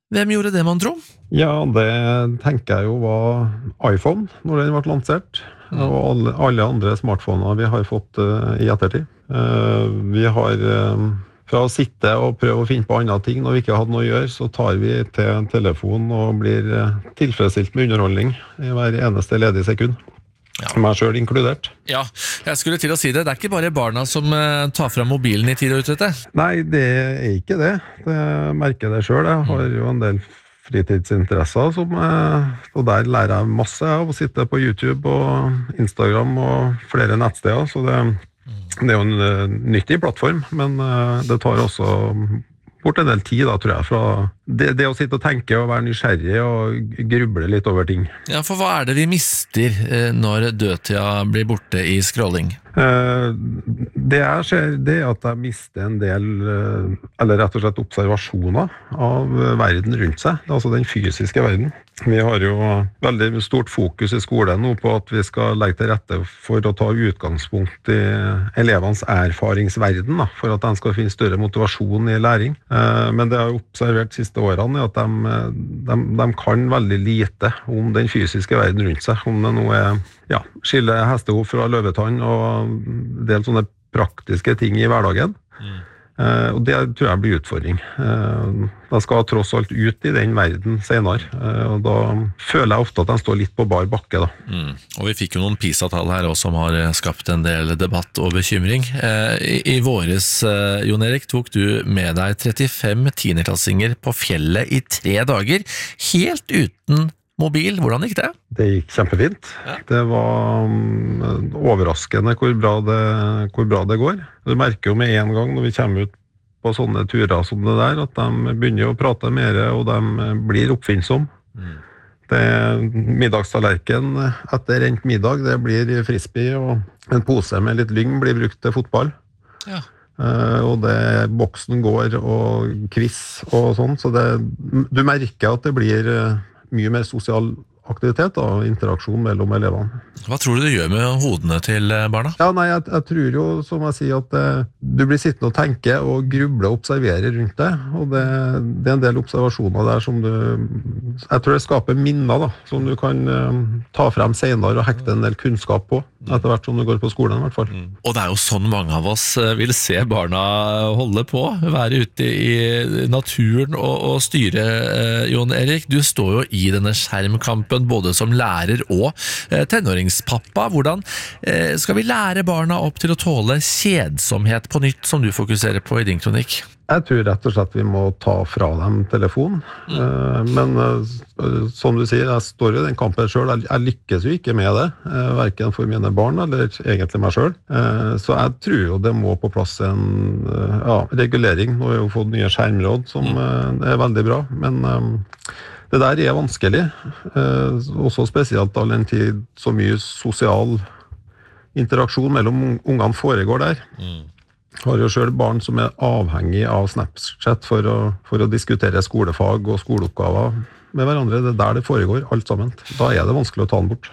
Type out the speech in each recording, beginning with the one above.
Hvem gjorde det, man tro? Ja, det tenker jeg jo var iPhone når den ble lansert, og alle andre smartphoner vi har fått i ettertid. Vi har fra å sitte og prøve å finne på andre ting når vi ikke hadde noe å gjøre, så tar vi til en telefon og blir tilfredsstilt med underholdning i hver eneste ledige sekund. Ja. Meg selv inkludert. Ja, jeg skulle til å si det. Det er ikke bare barna som tar frem mobilen i tid og utbytte. Nei, det er ikke det. Jeg merker det selv. Jeg har jo en del fritidsinteresser, og der lærer jeg masse av å sitte på YouTube og Instagram og flere nettsteder, så det er jo en nyttig plattform, men det tar også bort en del tid, da, tror jeg, fra det å sitte og tenke og være nysgjerrig og gruble litt over ting. Ja, for hva er det vi mister når dødtida blir borte i scrolling? Det jeg ser, det er at jeg mister en del, eller rett og slett observasjoner av verden rundt seg, altså den fysiske verden. Vi har jo veldig stort fokus i skolen nå på at vi skal legge til rette for å ta utgangspunkt i elevenes erfaringsverden, da, for at de skal finne større motivasjon i læring. Men det jeg har observert de siste årene er at de kan veldig lite om den fysiske verden rundt seg, om det nå er skille hestehov fra løvetann og en del sånne praktiske ting i hverdagen. Og det tror jeg blir utfordring. De skal tross alt ut i den verden senere, og da føler jeg ofte at de står litt på bar bakke. Da. Og vi fikk jo noen PISA-tall her også, som har skapt en del debatt og bekymring. I våres, Jon Erik, tok du med deg 35 tiendeklassinger på fjellet i 3 dager, helt uten mobil. Hvordan gikk det? Det gikk kjempefint. Ja. Det var overraskende hvor bra det går. Du merker jo med en gang når vi kommer ut på sånne turer som det der, at de begynner å prate mer, og de blir oppfinnsomme. Middagstallerken etter rent middag, det blir frisbee, og en pose med litt lyng blir brukt til fotball. Ja. Og boksen går, og quiz og sånn, så du merker at det blir mye mer sosial aktivitet og interaksjon mellom elevene. Hva tror du det gjør med hodene til barna? Ja, nei, jeg tror jo, som jeg sier, at du blir sittende og tenke og gruble og observere rundt det, og det er en del observasjoner der som jeg tror det skaper minner da, som du kan ta frem senere og hekte en del kunnskap på, etter hvert som du går på skolen i hvert fall. Og det er jo sånn mange av oss vil se barna holde på, være ute i naturen og styre, Jon Erik. Du står jo i denne skjermkampen både som lærer og tenåringspappa. Hvordan skal vi lære barna opp til å tåle kjedsomhet på nytt, som du fokuserer på i din kronikk? Jeg tror rett og slett vi må ta fra dem telefonen. Men som du sier, jeg står i den kampen selv. Jeg lykkes jo ikke med det, hverken for mine barn eller egentlig meg selv. Så jeg tror jo det må på plass en regulering. Nå har vi jo fått nye skjermråd som er veldig bra, men det der er vanskelig, også spesielt all den tid så mye sosial interaksjon mellom ungene foregår der. Har jo selv barn som er avhengig av Snapchat for å diskutere skolefag og skoleoppgaver med hverandre. Det er der det foregår, alt sammen. Da er det vanskelig å ta den bort.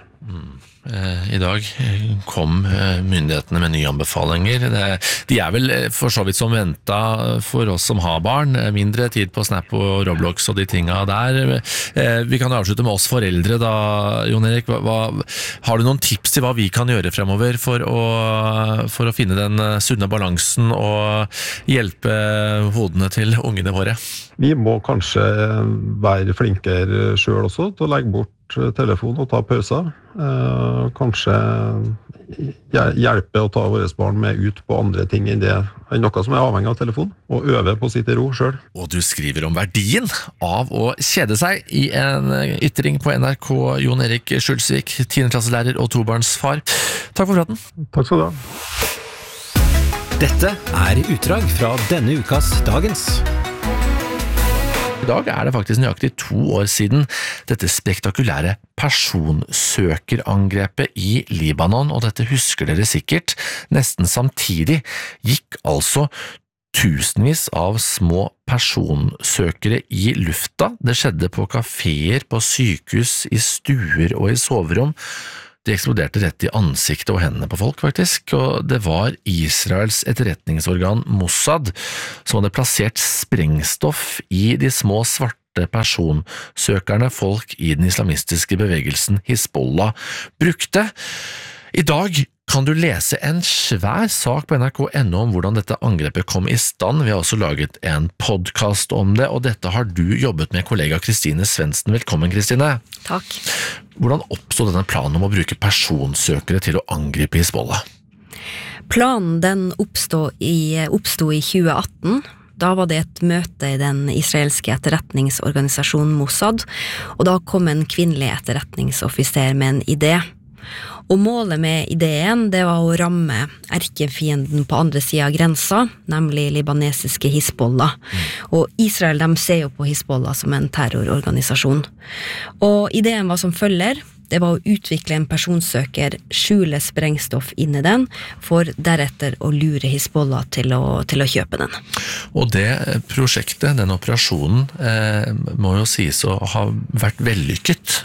I dag kom myndighetene med nye anbefalinger. De er vel for så vidt som ventet for oss som har barn. Mindre tid på Snap og Roblox og de tingene der. Vi kan avslutte med oss foreldre da, Jon Erik. Har du noen tips til hva vi kan gjøre fremover for å finne den sunne balansen og hjelpe hodene til ungene våre? Vi må kanskje være flinkere selv også til å legge bort telefon og ta pauser. Kanskje hjelpe å ta våre barn med ut på andre ting enn noe som er avhengig av telefon, og øve på å sitte i ro selv. Og du skriver om verdien av å kjede seg i en ytring på NRK. Jon Erik Skjulsvik, 10-klasselærer og tobarnsfar. Takk for praten. Takk skal du ha. Dette er utdrag fra denne ukas Dagens. I dag er det faktisk nøyaktig 2 år siden dette spektakulære personsøkerangrepet i Libanon, og dette husker dere sikkert. Nesten samtidig gikk altså tusenvis av små personsøkere i lufta. Det skjedde på kaféer, på sykehus, i stuer og i soverom. De eksploderte rett i ansiktet og hendene på folk, faktisk, og det var Israels etterretningsorgan Mossad som hadde plassert sprengstoff i de små svarte svarte personsøkerne folk i den islamistiske bevegelsen Hizbollah brukte. I dag kan du lese en svær sak på NRK.no om hvordan dette angrepet kom i stand. Vi har også laget en podcast om det, og dette har du jobbet med kollega Kristine Svendsen. Velkommen, Kristine. Takk. Hvordan oppstod denne planen om å bruke personsøkere til å angripe Hizbollah? Planen den oppstod i 2018. Da var det et møte i den israelske etterretningsorganisasjonen Mossad, og da kom en kvinnelig etterretningsoffiser med en idé. Og målet med ideen, det var å ramme erkefienden på andre siden av grensa, nemlig libanesiske Hizbollah. Og Israel, de ser jo på Hizbollah som en terrororganisasjon. Og ideen var som følger. Det var å utvikle en personsøker, skjule sprengstoff inn i den, for deretter å lure Hizbollah til å kjøpe den. Og det prosjektet, den operasjonen, må jo sies å ha vært vellykket.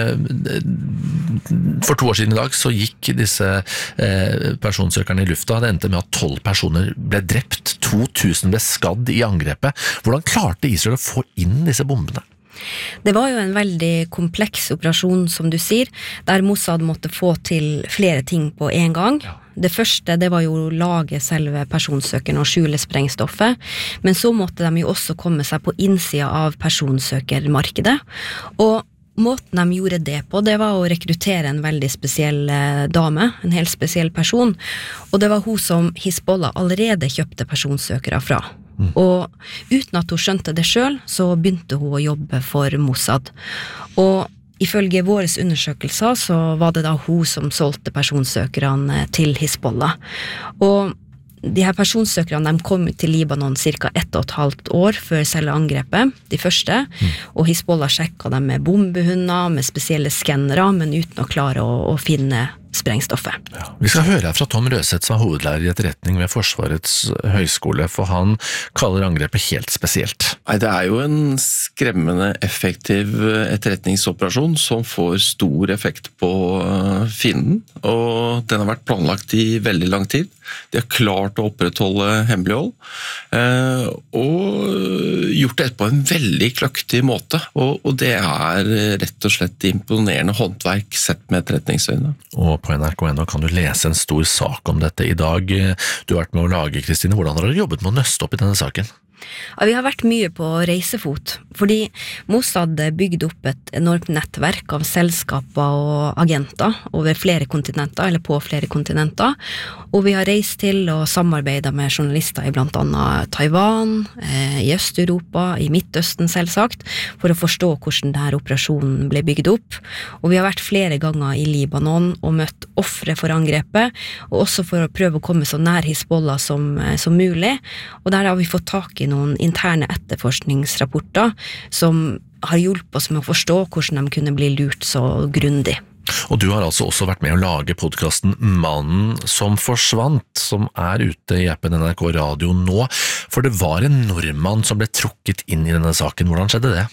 For 2 år siden i dag så gikk disse personsøkerne i lufta. Det endte med at 12 personer ble drept, 2000 ble skadd i angrepet. Hvordan klarte Israel å få inn disse bombene? Det var jo en veldig kompleks operasjon, som du sier, der Mossad måtte få til flere ting på en gang. Det første, det var jo å lage selve personsøkeren og skjule sprengstoffet, men så måtte de jo også komme seg på innsida av personsøkermarkedet, og måten de gjorde det på, det var å rekruttere en veldig spesiell dame, en helt spesiell person, og det var hun som Hizbollah allerede kjøpte personsøkere fra. Og uten at hun skjønte det selv, så begynte hun å jobbe for Mossad. Og ifølge våre undersøkelser så var det da hun som solgte personsøkerne til Hizbollah. Og de her personsøkerne de kom til Libanon cirka 1,5 år før selve angrepet, de første, og Hizbollah sjekket dem med bombehunder, med spesielle skannere, men uten å klare å finne sprengstoffet. Ja. Vi skal høre her fra Tom Røseth, som er hovedlærer i etterretning ved Forsvarets høyskole, for han kaller angrepet helt spesielt. Nei, det er jo en skremmende effektiv etterretningsoperasjon som får stor effekt på fienden, og den har vært planlagt i veldig lang tid. De har klart å opprettholde hemmelighold, og gjort det på en veldig kløktig måte, og det er rett og slett imponerende håndverk sett med etterretningsøyne. Og på NRK.no kan du lese en stor sak om dette i dag. Du har vært med å lage, Kristine. Hvordan har dere jobbet med å nøste opp i denne saken? Ja, vi har vært mye på reisefot, fordi Mossad bygde opp et enormt nettverk av selskaper og agenter over flere kontinenter, eller på flere kontinenter, og vi har reist til og samarbeidet med journalister i blant annet Taiwan, i Øst-Europa, i Midtøsten selvsagt, for å forstå hvordan denne operasjonen ble bygd opp, og vi har vært flere ganger i Libanon og møtt ofre for angrepet, og også for å prøve å komme så nær Hizbollah som mulig, og der har vi fått tak i noen interne etterforskningsrapporter som har hjulpet oss med å forstå hvordan de kunne bli lurt så grundig. Og du har altså også vært med å lage podcasten Mannen som forsvant, som er ute i appen NRK Radio nå, for det var en nordmann som ble trukket inn i denne saken. Hvordan skjedde det?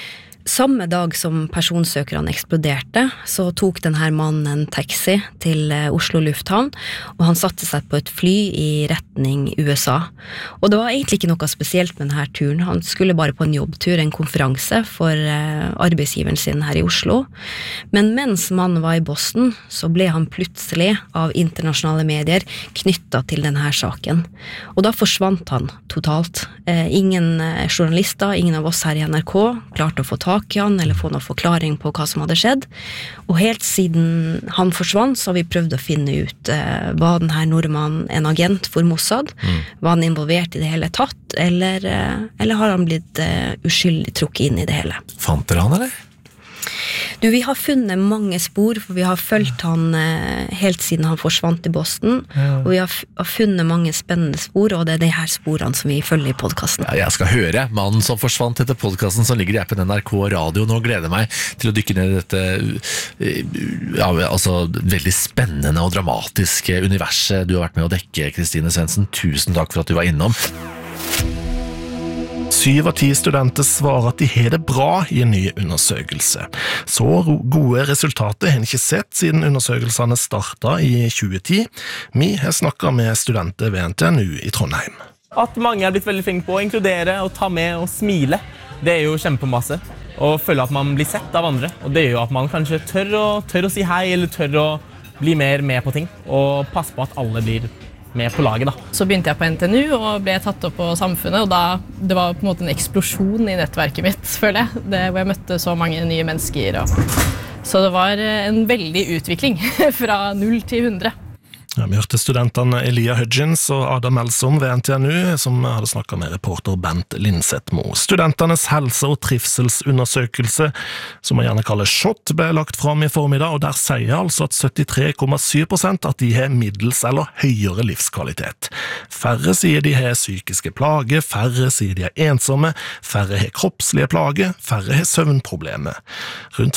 Samme dag som personsøkerne eksploderte, så tok denne mannen en taxi til Oslo lufthavn, og han satte seg på et fly i retning USA. Og det var egentlig ikke noe spesielt med denne turen. Han skulle bare på en jobbtur, en konferanse for arbeidsgiveren sin her i Oslo. Men mens mannen var i Boston, så ble han plutselig av internasjonale medier knyttet til denne saken. Og da forsvant han totalt. Ingen journalister, ingen av oss her i NRK klarte å få tak i han, eller få noen forklaring på hva som hadde skjedd. Og helt siden han forsvant, så har vi prøvd å finne ut var denne nordmannen en agent for Mossad? Var han involvert i det hele tatt? Eller har han blitt uskyldig trukket inn i det hele? Fant dere han, eller? Du, vi har funnet mange spor, for vi har fulgt han helt siden han forsvant i Boston, og vi har funnet mange spennende spor, og det er de her sporene som vi følger i podcasten. Ja, jeg skal høre Mannen som forsvant etter podcasten som ligger i appen NRK Radio. Nå gleder jeg meg til å dykke ned i dette veldig spennende og dramatiske universet du har vært med å dekke, Kristine Svendsen. Tusen takk for at du var innom. 7 av 10 studenter svarer at de har det bra i en ny undersøkelse. Så gode resultater har en ikke sett siden undersøkelsene startet i 2010. Vi har snakket med studenter ved NTNU i Trondheim. At mange har blitt veldig flinke på å inkludere og ta med og smile. det jo kjempemasse. Og føle at man blir sett av andre. Og det gjør jo at man kanskje tør å si hei, eller tør å bli mer med på ting. Og passe på at alle blir med på laget da. Så begynte jeg på NTNU og ble tatt opp på Samfunnet, og det var på en måte en eksplosjon i nettverket mitt, føler jeg. Hvor jeg møtte så mange nye mennesker. Så det var en veldig utvikling fra 0 til 100. Ja, vi hørte studentene Elia Hudgens og Adam Elsom ved NTNU, som hadde snakket med reporter Bent Lindsetmo. Studentenes helse- og trivselsundersøkelse, som man gjerne kaller SHoT, ble lagt fram i formiddag, og der sier altså at 73,7% at de har middels eller høyere livskvalitet. Færre sier de har psykiske plager, færre sier de er ensomme, færre har kroppslige plager, færre har søvnproblemer. Rundt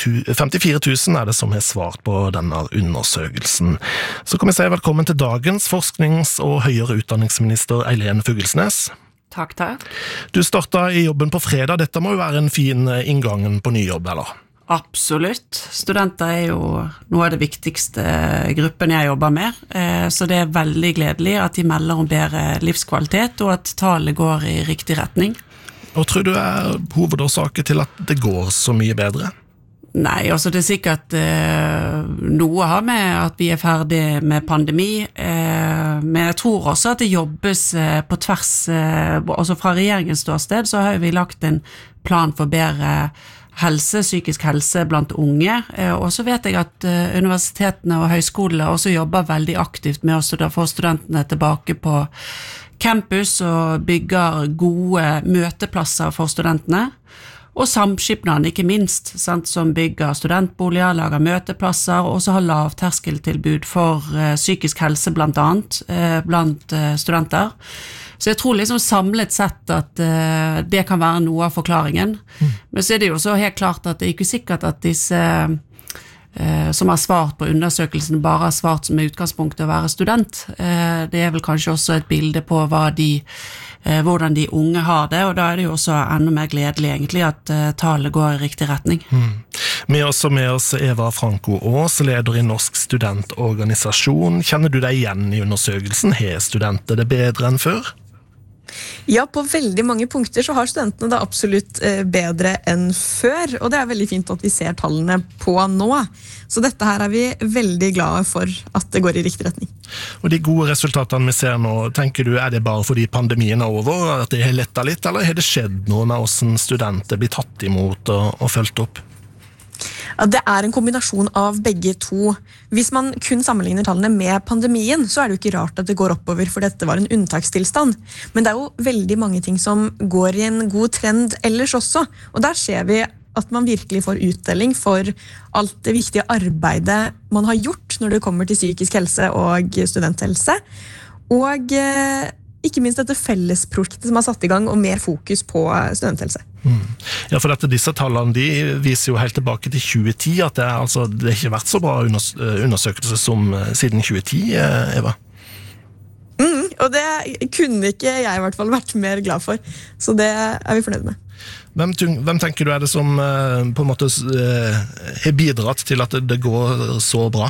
54 000 er det som har svart på denne undersøkelsen. Så kan vi si velkommen til dagens forsknings- og høyere utdanningsminister Eileen Fuglesnes. Takk. Du startet i jobben på fredag. Dette må jo være en fin inngang på ny jobb, eller? Absolutt. Studenter jo noe av det viktigste gruppen jeg jobber med, så det veldig gledelig at de melder om bedre livskvalitet, og at tallet går i riktig retning. Og tror du hovedårsaken til at det går så mye bedre? Nei, altså det sikkert noe har med at vi ferdig med pandemi, men jeg tror også at det jobbes på tvers, altså fra regjeringens ståsted så har vi lagt en plan for bedre helse, psykisk helse blant unge, og så vet jeg at universitetene og høyskolene også jobber veldig aktivt med å få studentene tilbake på campus og bygger gode møteplasser for studentene. Og samskipnaden, ikke minst, som bygger studentboliger, lager møteplasser, og også har lavterskeltilbud for psykisk helse blant annet, blant studenter. Så jeg tror liksom samlet sett at det kan være noe av forklaringen. Men så det jo så helt klart at det ikke sikkert at disse som har svart på undersøkelsen bare har svart som utgangspunkt å være student. Det vel kanskje også et bilde på hvordan de unge har det, og da det jo også enda mer gledelig egentlig at tallet går i riktig retning. Vi har også med oss Eva Franco Aas, leder i Norsk studentorganisasjon. Kjenner du deg igjen i undersøkelsen? Har studenter det bedre enn før? Ja, på veldig mange punkter så har studentene det absolutt bedre enn før, og det veldig fint at vi ser tallene på nå. Så dette her vi veldig glade for at det går i riktig retning. Og de gode resultatene vi ser nå, tenker du, det bare fordi pandemien over, at det har lettet litt, eller har det skjedd noe med hvordan studenter blir tatt imot og følt opp? Ja, det en kombinasjon av begge to. Hvis man kun sammenligner tallene med pandemien, så det jo ikke rart at det går oppover, for dette var en unntakstilstand. Men det jo veldig mange ting som går i en god trend ellers også, og der ser vi at man virkelig får utdeling for alt det viktige arbeidet man har gjort når det kommer til psykisk helse og studenthelse, og ikke minst dette fellesprosjektet som har satt i gang, og mer fokus på studenthelse. Ja, for disse tallene de viser jo helt tilbake til 2010, at det ikke vært så bra undersøkelse som siden 2010, Eva. Og det kunne ikke jeg i hvert fall vært mer glad for, så det vi fornøyd med. Hvem tenker du det som på en måte har bidratt til at det går så bra?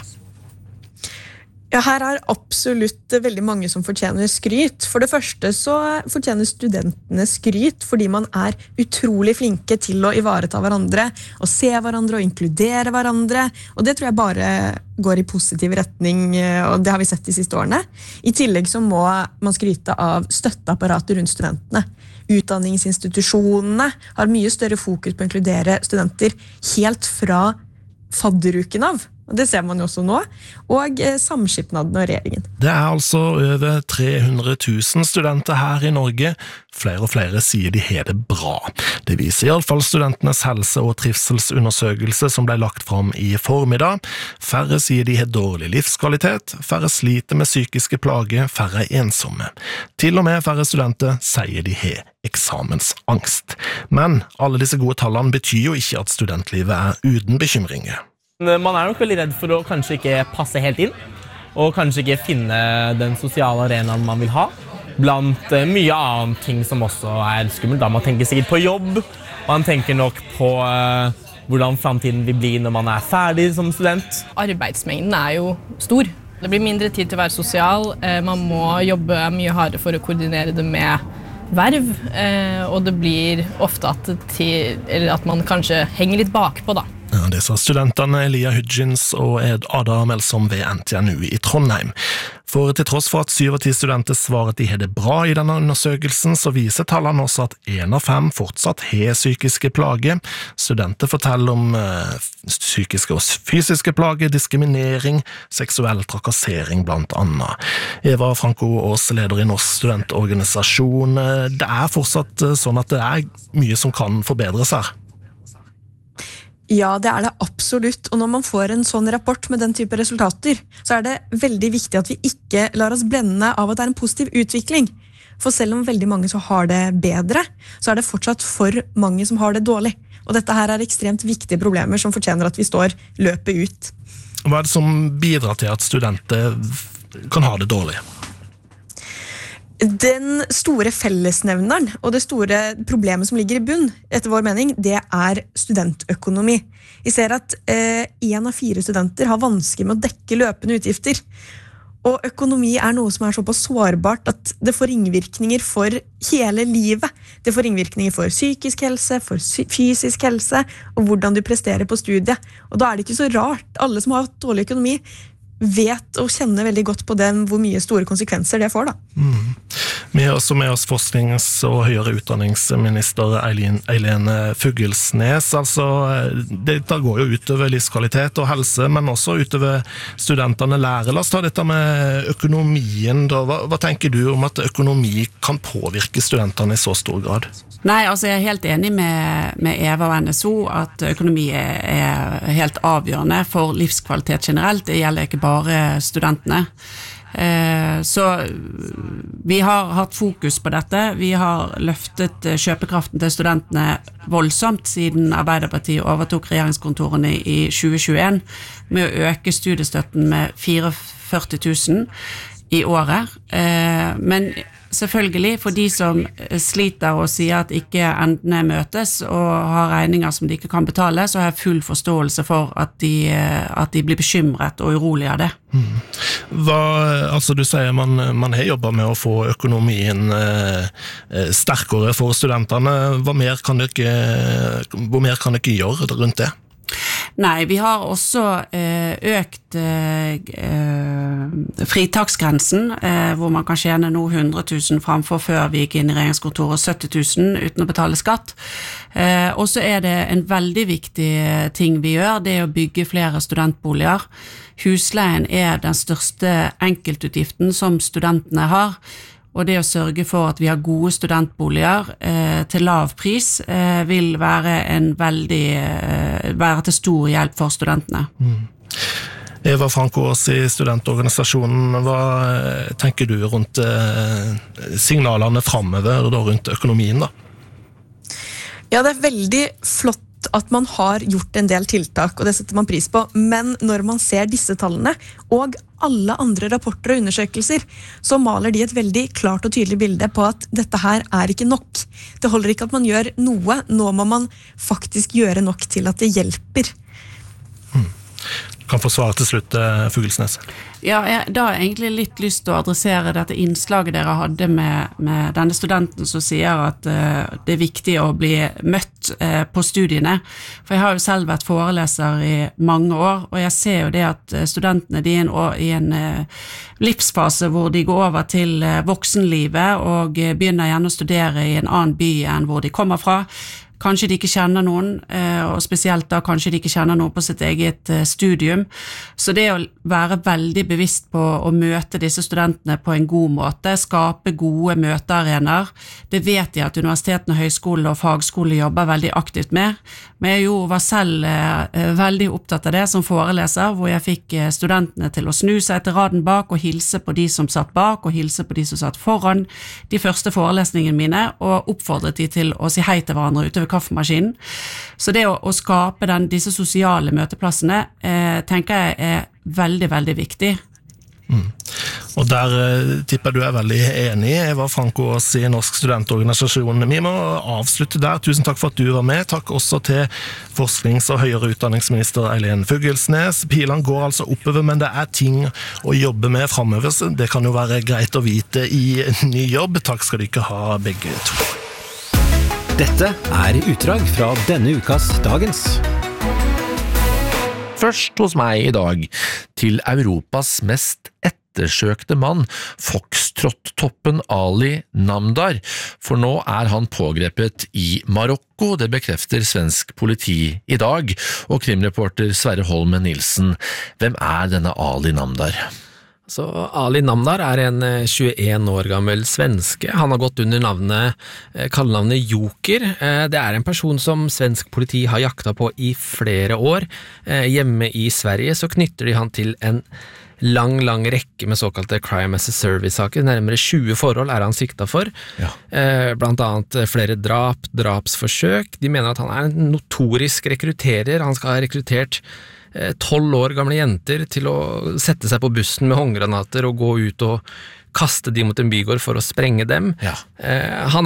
Ja, her absolutt veldig mange som fortjener skryt. For det første så fortjener studentene skryt fordi man utrolig flinke til å ivareta hverandre, og se hverandre og inkludere hverandre, og det tror jeg bare går i positiv retning, og det har vi sett de siste årene. I tillegg så må man skryte av støtteapparatet rundt studentene. Utdanningsinstitusjonene har mye større fokus på å inkludere studenter helt fra fadderuken av. Og det ser man jo også nå, og samskipnaden og regjeringen. Det altså over 300 000 studenter her i Norge. Flere og flere sier de har det bra. Det viser i alle fall studentenes helse- og trivselsundersøkelse som ble lagt fram i formiddag. Færre sier de har dårlig livskvalitet, færre sliter med psykiske plager, færre ensomme. Til og med færre studenter sier de har eksamensangst. Men alle disse gode tallene betyr jo ikke at studentlivet uten bekymringer. Man nok veldig redd for å kanskje ikke passe helt inn, og kanskje ikke finne den sosiale arenaen man vil ha, blant mye annet ting som også skummelt. Da man tenker sikkert på jobb, man tenker nok på hvordan fremtiden vil bli når man ferdig som student. Arbeidsmengden jo stor. Det blir mindre tid til å være sosial, man må jobbe mye hardere for å koordinere det med verv, og det blir ofte at man kanskje henger litt bakpå da. Ja, det sa studentene Elia Hudgens og Ada Melsom ved NTNU i Trondheim. For til tross for at 7 av 10 studenter svarer at de har det bra i denne undersøkelsen, så viser tallene også at 1 av 5 fortsatt har psykiske plager. Studenter forteller om psykiske og fysiske plager, diskriminering, seksuell trakassering blant annet. Eva Franco Aas, leder i Norsk studentorganisasjon. Det fortsatt sånn at det mye som kan forbedres her. Ja, det det absolutt, og når man får en sånn rapport med den type resultater, så det veldig viktig at vi ikke lar oss blende av at det en positiv utvikling. For selv om veldig mange så har det bedre, så det fortsatt for mange som har det dårlig. Og dette her ekstremt viktige problemer som fortjener at vi står løpet ut. Hva det som bidrar til at studenter kan ha det dårlig? Den store fellesnevneren og det store problemet som ligger i bunn, etter vår mening, det studentøkonomi. Vi ser at 1 av 4 studenter har vansker med å dekke løpende utgifter. Og økonomi noe som såpass sårbart at det får ringvirkninger for hele livet. Det får ringvirkninger for psykisk helse, for fysisk helse, og hvordan du presterer på studiet. Og da det ikke så rart. Alle som har hatt dårlig økonomi vet og kjenner veldig godt på den, hvor mye store konsekvenser det får da. Vi har også med oss forsknings- og høyere utdanningsminister Eileen Fuggelsnes. Altså, dette går jo utover livskvalitet og helse, men også utover studentene lærer. La oss ta dette med økonomien. Da. Hva tenker du om at økonomi kan påvirke studentene i så stor grad? Nei, altså jeg helt enig med Eva og NSO at økonomi helt avgjørende for livskvalitet generelt. Det gjelder ikke bare studentene. Så vi har hatt fokus på dette. Vi har løftet kjøpekraften til studentene voldsomt siden Arbeiderpartiet overtok regjeringskontorene i 2021 med å øke studiestøtten med 44 000 i året. Men selvfølgelig, for de som sliter og sier at ikke endene møtes og har regninger som de ikke kan betale, så har jeg full forståelse for at de blir bekymret og urolig av det. Altså du sier man har jobbet med å få økonomien sterkere for studentene. Hvor mer kan dere gjøre rundt det? Nei, vi har også økt fritaksgrensen, hvor man kan tjene nå 100 000 fremfor før vi gikk inn i regjeringskontoret 70 000 uten å betale skatt. Og så det en veldig viktig ting vi gjør, det å bygge flere studentboliger. Husleien den største enkeltutgiften som studentene har, og det å sørge for at vi har gode studentboliger til lav pris vil være til stor hjelp for studentene. Eva Franco Aas i studentorganisasjonen, hva tenker du rundt signalene fremover og rundt økonomien da? Ja, det veldig flott at man har gjort en del tiltak, og det setter man pris på, men når man ser disse tallene, og alle andre rapporter og undersøkelser, så maler de et veldig klart og tydelig bilde på at dette her ikke nok. Det holder ikke at man gjør noe, nå må man faktisk gjøre nok til at det hjelper. Kan få svare til slutt, Fuggelsnes. Ja, da har jeg egentlig litt lyst til å adressere dette innslaget dere hadde med denne studenten som sier at det viktig å bli møtt på studiene. For jeg har jo selv vært foreleser i mange år, og jeg ser jo det at studentene de i en livsfase hvor de går over til voksenlivet og begynner gjerne å studere i en annen by enn hvor de kommer fra. Kanskje de ikke kjenner noen, og spesielt da kanskje de ikke kjenner noen på sitt eget studium. Så det å være veldig bevisst på å møte disse studentene på en god måte, skape gode møtearenaer, det vet jeg at universitetene, høyskoler og fagskoler jobber veldig aktivt med. Men jeg var selv veldig opptatt av det som foreleser, hvor jeg fikk studentene til å snu seg til raden bak og hilse på de som satt bak, og hilse på de som satt foran de første forelesningene mine, og oppfordret de til å si hei til hverandre utover kaffemaskinen. Så det å skape disse sosiale møteplassene tenker jeg veldig, veldig viktig. Og der tipper du veldig enig, Eva Franco Aas I Norsk studentorganisasjon. Vi må avslutte der. Tusen takk for at du var med. Takk også til forsknings- og høyere utdanningsminister Eileen Fuggelsnes. Pilene går altså oppover, men det ting å jobbe med fremover. Det kan jo være greit å vite I ny jobb. Takk skal dere ha begge to. Dette utdrag fra denne ukas Dagens. Først hos meg I dag til Europas mest ettersøkte mann, Foxtrot-toppen Ali Namdar, for nå han pågrepet I Marokko, det bekrefter svensk politi I dag, og krimreporter Sverre Holmen Nilsen. Hvem denne Ali Namdar? Så Ali Namdar en 21 år gammel svenske. Han har gått under kallenavnet Joker. Det en person som svensk politi har jakta på I flere år. Hjemme I Sverige så knytter de han til en lang rekke med såkalte crime as a service-saker. Nærmere 20 forhold han sikta for. Ja. Blant annet flere drapsforsøk. De mener at han en notorisk rekrutterer. Han skal ha rekruttert 12 år gamle jenter til å sette seg på bussen med håndgranater og gå ut og kaste de mot en bygård for å sprenge dem. Ja. Han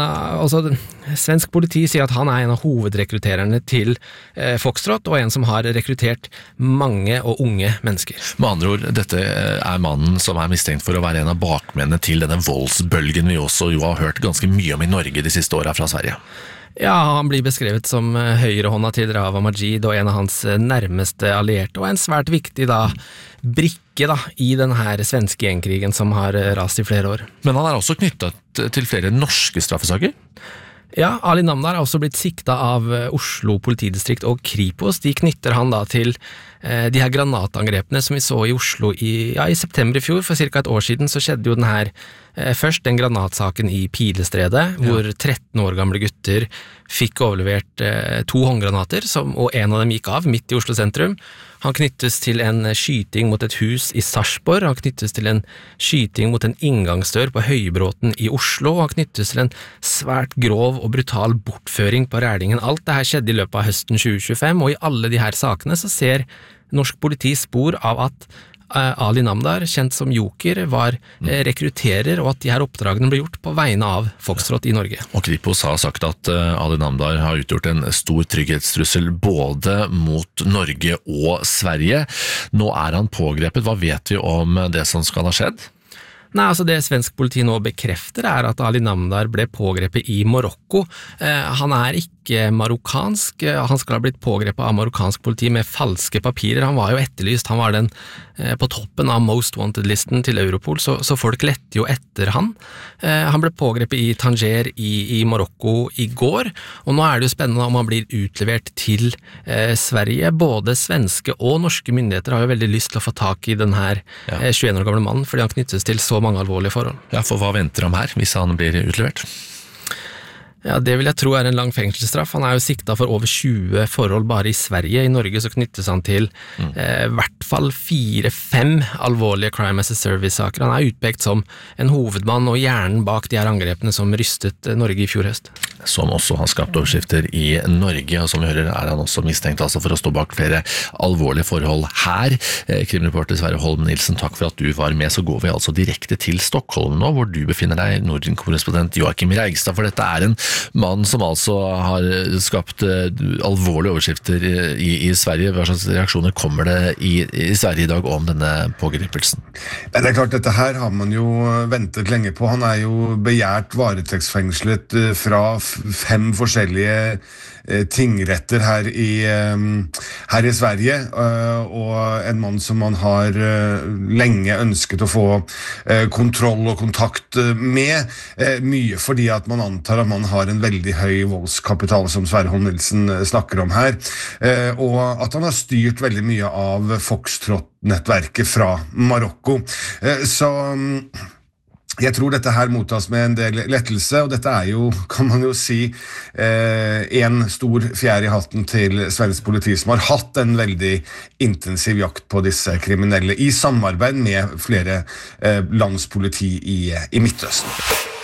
svensk politi sier at han en av hovedrekruttererne til Foxtrot, og en som har rekruttert mange og unge mennesker. Med andre ord, dette mannen som mistenkt for å være en av bakmennene til denne voldsbølgen vi også jo har hørt ganske mye om I Norge de siste årene fra Sverige. Ja, han blir beskrevet som høyrehånda til Rawa Majid og en av hans nærmeste allierte, og en svært viktig brikke I denne svenske gjengkrigen som har rast I flere år. Men han også knyttet til flere norske straffesaker? Ja, Ali Namdar har også blitt sikta av Oslo politidistrikt og Kripos. De knytter han til de her granatangrepene som vi så I Oslo I september I fjor. For cirka et år siden så skjedde jo først den granatsaken I Pilestredet, hvor 13 år gamle gutter fikk overlevert 2 håndgranater, og en av dem gikk av midt I Oslo sentrum. Han knyttes til en skyting mot et hus I Sarpsborg, han knyttes til en skyting mot en inngangsdør på Høybråten I Oslo, og han knyttes til en svært grov og brutal bortføring på Rælingen. Alt det her skjedde I løpet av høsten 2025, og I alle de her sakene så ser norsk politi spor av at Ali Namdar, kjent som Joker, var rekrutterer, og at de her oppdragene ble gjort på vegne av Foxtrot I Norge. Og Kripos har sagt at Ali Namdar har utgjort en stor trygghetstrussel både mot Norge og Sverige. Nå han pågrepet. Hva vet vi om det som skal ha skjedd? Nei, det svensk politi nå bekrefter at Ali Namdar ble pågrepet I Marokko. Han ikke marokkansk, han skal ha blitt pågrepet av marokkansk politi med falske papirer. Han var jo etterlyst, han var den på toppen av Most Wanted-listen til Europol, så folk lette jo etter han. Han ble pågrepet I Tanger I Marokko I går, og nå det jo spennende om han blir utlevert til Sverige. Både svenske og norske myndigheter har jo veldig lyst til å få tak I den her 21 år gamle mannen, fordi han knyttes til så mange alvorlige forhold. Ja, for hva venter han her hvis han blir utlevert? Ja, det vil jeg tro en lang fengselsstraff. Han jo sikta for over 20 forhold bare I Sverige. I Norge så knyttes han til hvert fall 4-5 alvorlige crime as a service-saker. Han utpekt som en hovedmann og hjernen bak de her angrepene som rystet Norge I fjor høst. Som også har skapt overskrifter I Norge, og som vi hører han også mistenkt for å stå bak flere alvorlige forhold her. Krimreporter Sverre Holmen Nilsen, takk for at du var med. Så går vi altså direkte til Stockholm nå, hvor du befinner deg, Norden-korrespondent Joakim Reigstad, for dette en mann som altså har skapt alvorlige overskrifter I Sverige. Hva slags reaksjoner kommer det I Sverige I dag om denne pågripelsen? Det klart, dette her har man jo ventet lenge på. Han jo begjært varetektsfengslet fra 5 forskjellige tingretter her I Sverige, og en mann som man har lenge ønsket å få kontroll og kontakt med, mye fordi at man antar at man har en veldig høy voldskapital, som Sverre Holmen Nilsen snakker om her, og at han har styrt veldig mye av Foxtrot-nettverket fra Marokko. Så jeg tror dette her mottas med en del lettelse, og dette jo, kan man jo si, en stor fjær I hatten til svensk politi, som har hatt en veldig intensiv jakt på disse kriminelle, I samarbeid med flere landspoliti I Midtøsten.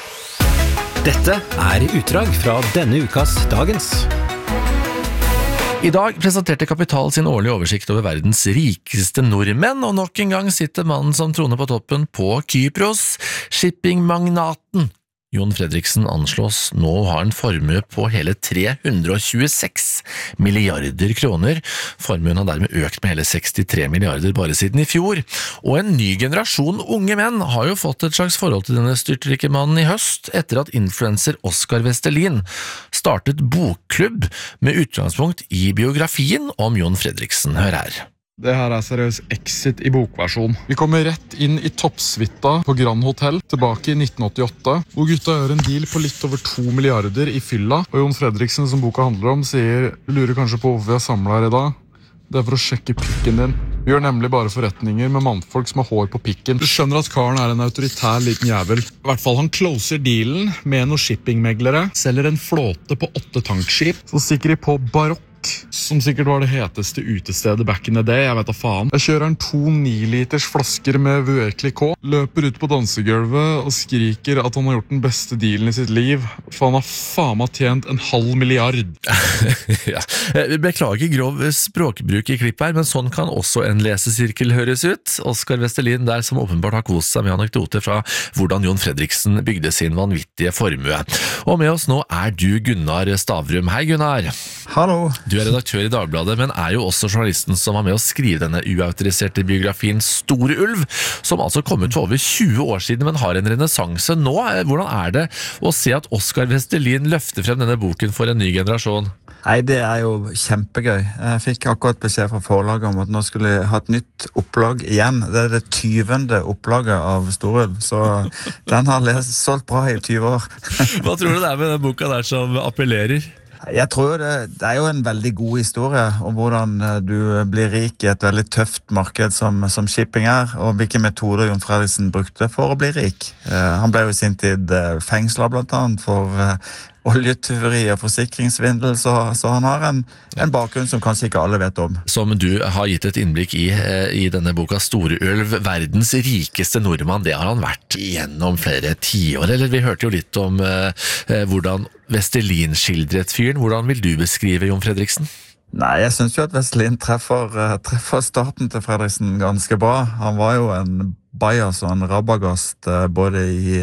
Dette utdrag fra denne ukas Dagens. I dag presenterte Kapital sin årlige oversikt over verdens rikeste nordmenn, og nok en gang sitter mannen som troner på toppen på Kypros, shippingmagnaten. Jon Fredriksen anslås nå å ha en formue på hele 326 milliarder kroner. Formuen har dermed økt med hele 63 milliarder bare siden i fjor. Og en ny generasjon unge menn har jo fått et slags forhold til denne styrtrike mannen i høst, etter at influencer Oskar Vestelin startet bokklubb med utgangspunkt i biografien om Jon Fredriksen. Hør her. Det her seriøs exit i bokversjon. Vi kommer rett inn i toppsvitta på Grand Hotel tilbake i 1988, hvor gutta gjør en deal på litt over 2 milliarder i fylla, og Jon Fredriksen, som boka handler om, sier du lurer kanskje på hvorfor vi har samlet her i dag? Det for å sjekke pikken din. Vi gjør nemlig bare forretninger med mannfolk som har hår på pikken. Du skjønner at karen en autoritær liten jævel. I hvert fall han closer dealen med noen shippingmeglere, selger en flåte på 8 tankskip, så stikker de på Barokk, som sikkert var det heteste utestedet back in the day, jeg vet da faen. Jeg kjører en 2 9-liters flasker med Veuve Clicquot, løper ut på dansegulvet og skriker at han har gjort den beste dealen i sitt liv, for han har faen meg tjent 500 milliard. Ja. Beklager grov språkbruk i klipp her, men sånn kan også en lesesirkel høres ut. Oskar Vestelin der som åpenbart har kost seg med anekdoter fra hvordan Jon Fredriksen bygde sin vanvittige formue. Og med oss nå du Gunnar Stavrum. Hei Gunnar. Hallo. Du redaktør i Dagbladet, men jo også journalisten som var med å skrive denne uautoriserte biografien Store Ulv, som altså kom ut for over 20 år siden, men har en renessanse nå. Hvordan det å se at Oskar Vestelin løfter frem denne boken for en ny generasjon? Nei, det jo kjempegøy. Jeg fikk akkurat beskjed fra forlaget om at nå skulle jeg ha et nytt opplag igjen. Det det 20. opplaget av Store Ulv, så den har solgt bra i 20 år. Hva tror du det med den boka der som appellerer? Jeg tror det jo en veldig god historie om hvordan du blir rik i et veldig tøft marked som shipping og hvilke metoder Jon Fredriksen brukte for å bli rik. Han ble jo i sin tid fengslet blant annet for oljetyveri og forsikringssvindel, så han har en bakgrunn som kanskje ikke alle vet om. Som du har gitt et innblikk i denne boka Store Ulv, verdens rikeste nordmann, det har han vært gjennom flere tiår, eller vi hørte jo litt om hvordan Vestelin skildret fyren. Hvordan vil du beskrive Jon Fredriksen? Nei, jeg synes jo at Vestelin treffer starten til Fredriksen ganske bra. Han var jo en bajas og en rabagast både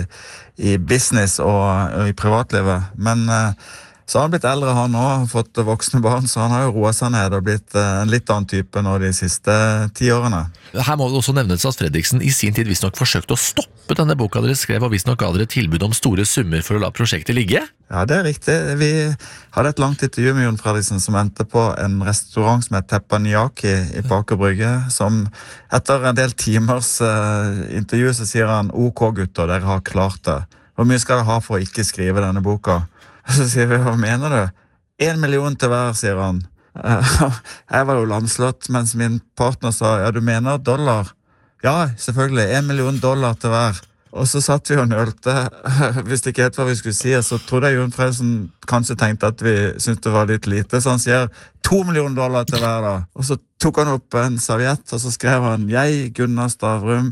i business og i privatlivet. Men så har han blitt eldre, han også, fått voksne barn, så han har jo roet seg ned og blitt en litt annen type nå de siste 10 årene. Her må det også nevnes at Fredriksen i sin tid visstnok forsøkte å stoppe denne boka dere skrev, og visstnok ga dere tilbud om store summer for å la prosjektet ligge? Ja, det riktig. Vi hadde et langt intervju med Jon Fredriksen som endte på en restaurant som het Teppanyaki i Aker Brygge, som etter en del timers intervju så sier han, OK gutter, dere har klart det. Hvor mye skal dere ha for å ikke skrive denne boka? Så sier vi, hva mener du? 1 million til hver, sier han. Jeg var jo lamslått, mens min partner sa, ja, du mener dollar? Ja, selvfølgelig, $1 million til hver. Og så satt vi og nølte, visste ikke helt hva vi skulle si, så trodde jeg Jon Fredriksen kanskje tenkte at vi syntes det var litt lite, så han sier $2 million til hver da. Og så tok han opp en serviett, og så skrev han, jeg, Gunnar Stavrum,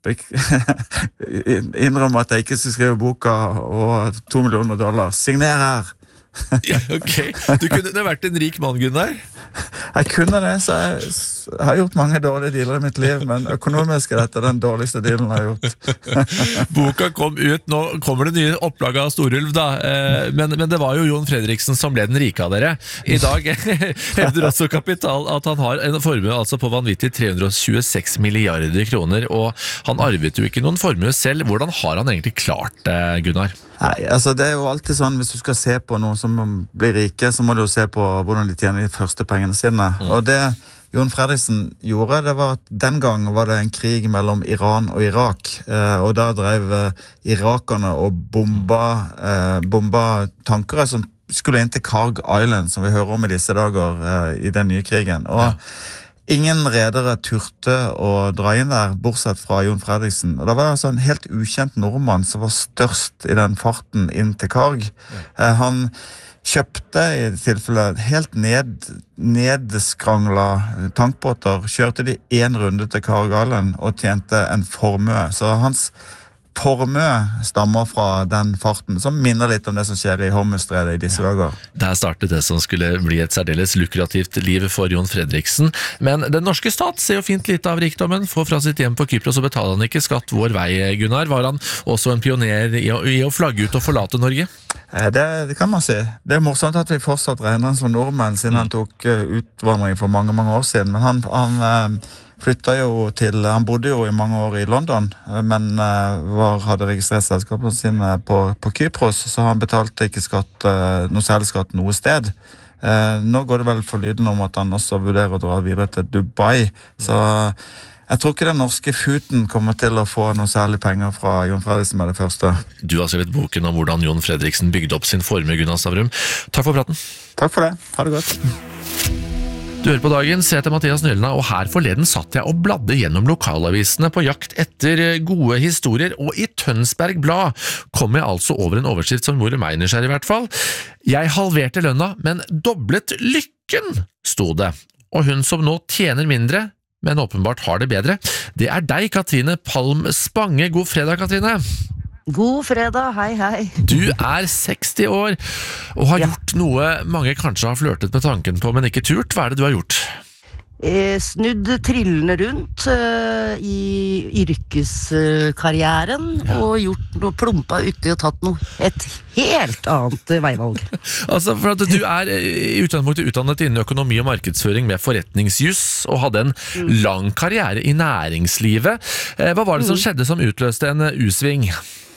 innrømmer at jeg ikke skulle skrive boka og $2 million. Signer her! Ja, ok. Du kunne vært en rik mann, Gunnar? Jeg kunne det, så jeg har gjort mange dårlige dealer i mitt liv, men økonomisk dette den dårligste dealen jeg har gjort. Boka kom ut, nå kommer det nye opplaget av Storulv da, men det var jo Jon Fredriksen som ble den rike av dere. I dag hevder også Kapital at han har en formue altså på vanvittig 326 milliarder kroner, og han arvet jo ikke noen formue selv. Hvordan har han egentlig klart det, Gunnar? Nei, altså det jo alltid sånn, hvis du skal se på noen som blir rike, så må du jo se på hvordan de tjener de første pengene sine. Og det Jon Fredriksen gjorde, det var at den gang var det en krig mellom Iran og Irak, og da drev irakerne og bomba tankere som skulle inn til Karg Island, som vi hører om i disse dager i den nye krigen. Og ingen redere turte å dra inn der, bortsett fra Jon Fredriksen. Og det var altså en helt ukjent nordmann som var størst i den farten inn til Karg. Han kjøpte i tilfelle helt nedskrangla tankbåter, kjørte de 1 runde til Karg Island og tjente en formue. Så hans formue stammer fra den farten, som minner litt om det som skjer i Hormuzstredet i disse dager. Der startet det som skulle bli et særdeles lukrativt liv for Jon Fredriksen. Men den norske stat ser jo fint lite av rikdommen, får fra sitt hjem på Kypros og betaler han ikke skatt vår vei, Gunnar. Var han også en pioner i å flagge ut og forlate Norge? Det kan man si. Det morsomt at vi fortsatt regner han som nordmenn, siden han tok utvandring for mange år siden. Men han flyttet jo han bodde jo i mange år i London, men hadde registrert selskapene sine på Kypros, så han betalte ikke noe særlig skatt noe sted. Nå går det vel for lyden om at han også vurderer å dra videre til Dubai, så jeg tror ikke den norske futen kommer til å få noe særlig penger fra Jon Fredriksen med det første. Du har skrevet boken om hvordan Jon Fredriksen bygde opp sin formue, Gunnar Stavrum. Takk for praten. Takk for det. Ha det godt. Du hører på Dagen, jeg heter Mathias Nølna, og her forleden satt jeg og bladde gjennom lokalavisene på jakt etter gode historier, og i Tønsberg Blad kom jeg altså over en overskrift som gjorde meg nysgjerrig i hvert fall. Jeg halverte lønna, men doblet lykken, sto det. Og hun som nå tjener mindre, men åpenbart har det bedre, det er deg, Katrine Palm Spange. God fredag, Katrine. God fredag, hei. Du er 60 år og har gjort noe mange kanskje har flørtet med tanken på, men ikke turt. Hva er det du har gjort? Snudd trillene rundt i yrkeskarrieren og gjort noe, plumpa uti og tatt et helt annet veivalg. Altså, for at du er i utgangspunktet utdannet innen økonomi og markedsføring med forretningsjus og hadde en lang karriere i næringslivet. Hva var det som skjedde som utløste en U-sving?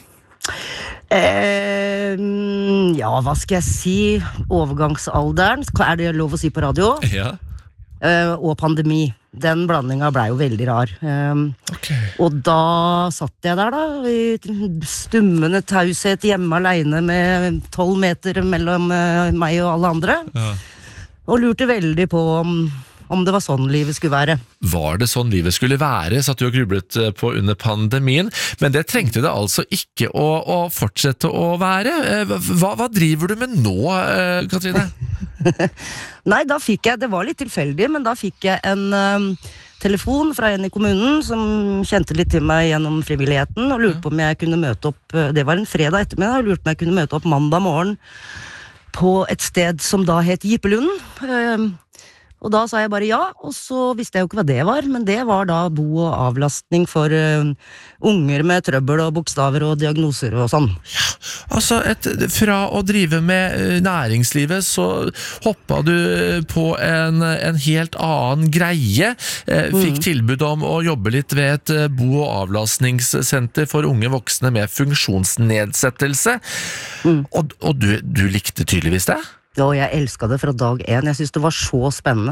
Ja, hva skal jeg si? Overgangsalderen, er det lov å si på radio? Ja. Og pandemi. Den blandinga ble jo veldig rar. Og da satt jeg der da, i stummende taushet hjemme alene med 12 meter mellom meg og alle andre. Ja. Og lurte veldig på om det var sånn livet skulle være. Var det sånn livet skulle være, satt du og grublet på under pandemien, men det trengte det altså ikke å fortsette å være. Hva driver du med nå, Katrine? Nei, da fikk jeg, det var litt tilfeldig, men da fikk jeg en telefon fra en i kommunen som kjente litt til meg gjennom frivilligheten, og lurte på om jeg kunne møte opp, det var en fredag ettermiddag, og lurte på om jeg kunne møte opp mandag morgen på et sted som da het Jippelunden. Og da sa jeg bare ja, og så visste jeg jo ikke hva det var, men det var da bo- og avlastning for unger med trøbbel og bokstaver og diagnoser og sånn. Ja, altså fra å drive med næringslivet så hoppet du på en helt annen greie, fikk tilbud om å jobbe litt ved et bo- og avlastningssenter for unge voksne med funksjonsnedsettelse, og du likte tydeligvis det? Ja, jeg elsket det fra dag 1. Jeg synes det var så spennende.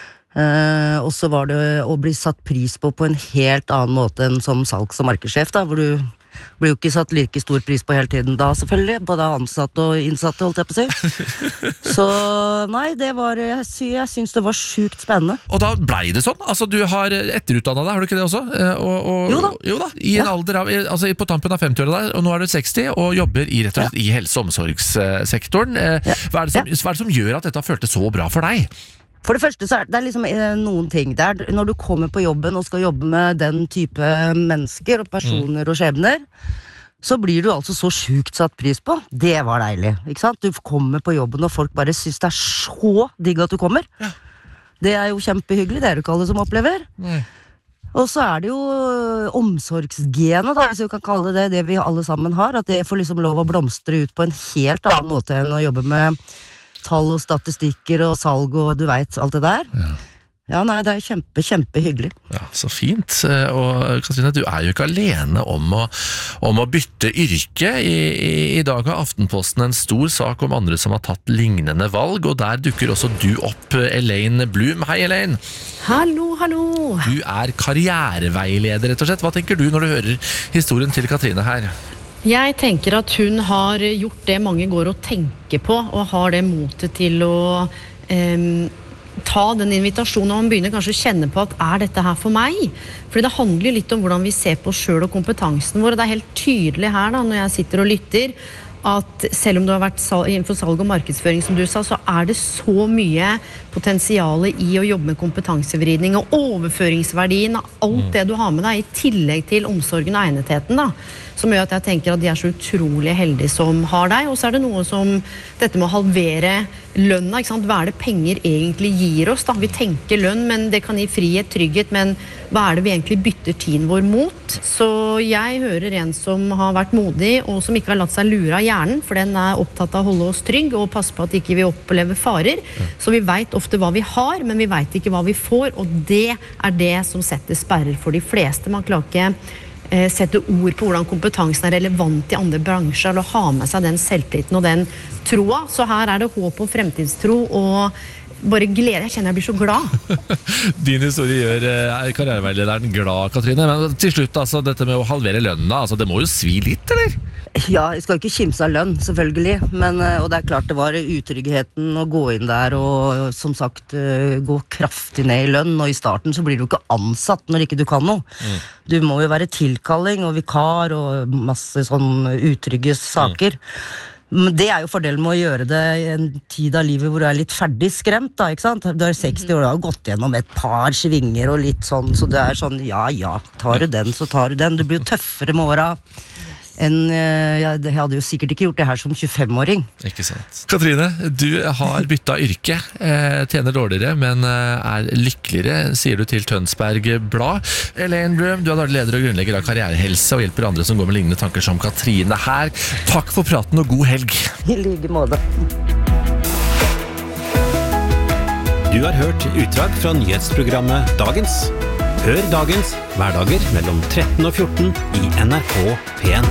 Og så var det å bli satt pris på en helt annen måte enn som salgs- og markedssjef, da, hvor du blir jo ikke satt like stor pris på hele tiden da, selvfølgelig, både ansatte og innsatte, holdt jeg på å si. Så nei, jeg synes det var sykt spennende. Og da ble det sånn? Altså, du har etterutdannet deg, har du ikke det også? Jo da, i en alder av, altså på tampen av 50-året der, og nå er du 60, og jobber rett og slett i helse- og omsorgssektoren. Hva er det som gjør at dette føltes så bra for deg? For det første så er det liksom noen ting der. Når du kommer på jobben og skal jobbe med den type mennesker og personer og skjebner, så blir du altså så sjukt satt pris på. Det var deilig, ikke sant? Du kommer på jobben og folk bare synes det er så digg at du kommer. Ja. Det er jo kjempehyggelig, det er jo ikke alle som opplever. Nei. Og så er det jo omsorgsgenet, da, hvis vi kan kalle det vi alle sammen har, at det får liksom lov å blomstre ut på en helt annen måte enn å jobbe med tall og statistikker og salg og du vet alt det der. Ja, nei, det er kjempehyggelig. Ja, så fint. Og Katrine, du er jo ikke alene om å bytte yrke. I dag har Aftenposten en stor sak om andre som har tatt lignende valg, og der dukker også du opp, Elaine Blum. Hei, Elaine! Hallo! Du er karriereveileder, rett og slett. Hva tenker du når du hører historien til Katrine her? Jeg tenker at hun har gjort det mange går og tenker på, og har det motet til å ta den invitasjonen, og man begynner kanskje å kjenne på at er dette her for meg? Fordi det handler litt om hvordan vi ser på oss selv og kompetansen vår, og det er helt tydelig her da, når jeg sitter og lytter, at selv om du har vært innenfor salg og markedsføring, som du sa, så er det så mye potensiale i å jobbe med kompetansevridning og overføringsverdien av alt det du har med deg, i tillegg til omsorgen og egnetheten da. som gjør at jeg tenker at de så utrolig heldige som har deg. Og så det noe som dette med å halvere lønna, ikke sant? Hva det penger egentlig gir oss da? Vi tenker lønn, men det kan gi frihet, trygghet, men hva det vi egentlig bytter tiden vår mot? Så jeg hører en som har vært modig, og som ikke har latt seg lure av hjernen, for den opptatt av å holde oss trygg, og passe på at ikke vi opplever farer. Så vi vet ofte hva vi har, men vi vet ikke hva vi får, og det det som setter sperrer for de fleste. Man klarer ikke sette ord på hvordan kompetansen relevant i andre bransjer, eller ha med seg den selvtilliten og den troa. Så her det håp og fremtidstro, og bare glede. Jeg kjenner jeg blir så glad. Din historie gjør karriereveilederen glad, Katrine. Men til slutt, altså, dette med å halvere lønna, altså, det må jo svi litt, eller? Ja, jeg skal ikke kimse av lønn, selvfølgelig. Men, og det klart det var utryggheten å gå inn der og som sagt gå kraftig ned i lønn. Og i starten så blir du ikke ansatt når ikke du kan noe. Du må jo være tilkalling og vikar og masse sånn utrygge saker. Men det jo fordelen med å gjøre det i en tid av livet hvor du litt ferdig skremt da, ikke sant? Du 60 år, du har gått gjennom et par svinger og litt sånn, så det sånn, ja, tar du den, så tar du den. Du blir jo tøffere med åra enn, jeg hadde jo sikkert ikke gjort det her som 25-åring. Ikke sant. Katrine, du har byttet yrke, tjener dårligere, men lykkeligere, sier du til Tønsberg Blad. Elaine Blum, du daglig leder og grunnlegger av Karrierehelse og hjelper andre som går med lignende tanker som Katrine her. Takk for praten og god helg. I like måte. Du har hørt utdrag fra nyhetsprogrammet Dagens. Hør Dagens hverdager mellom 13 og 14 i NRK P1.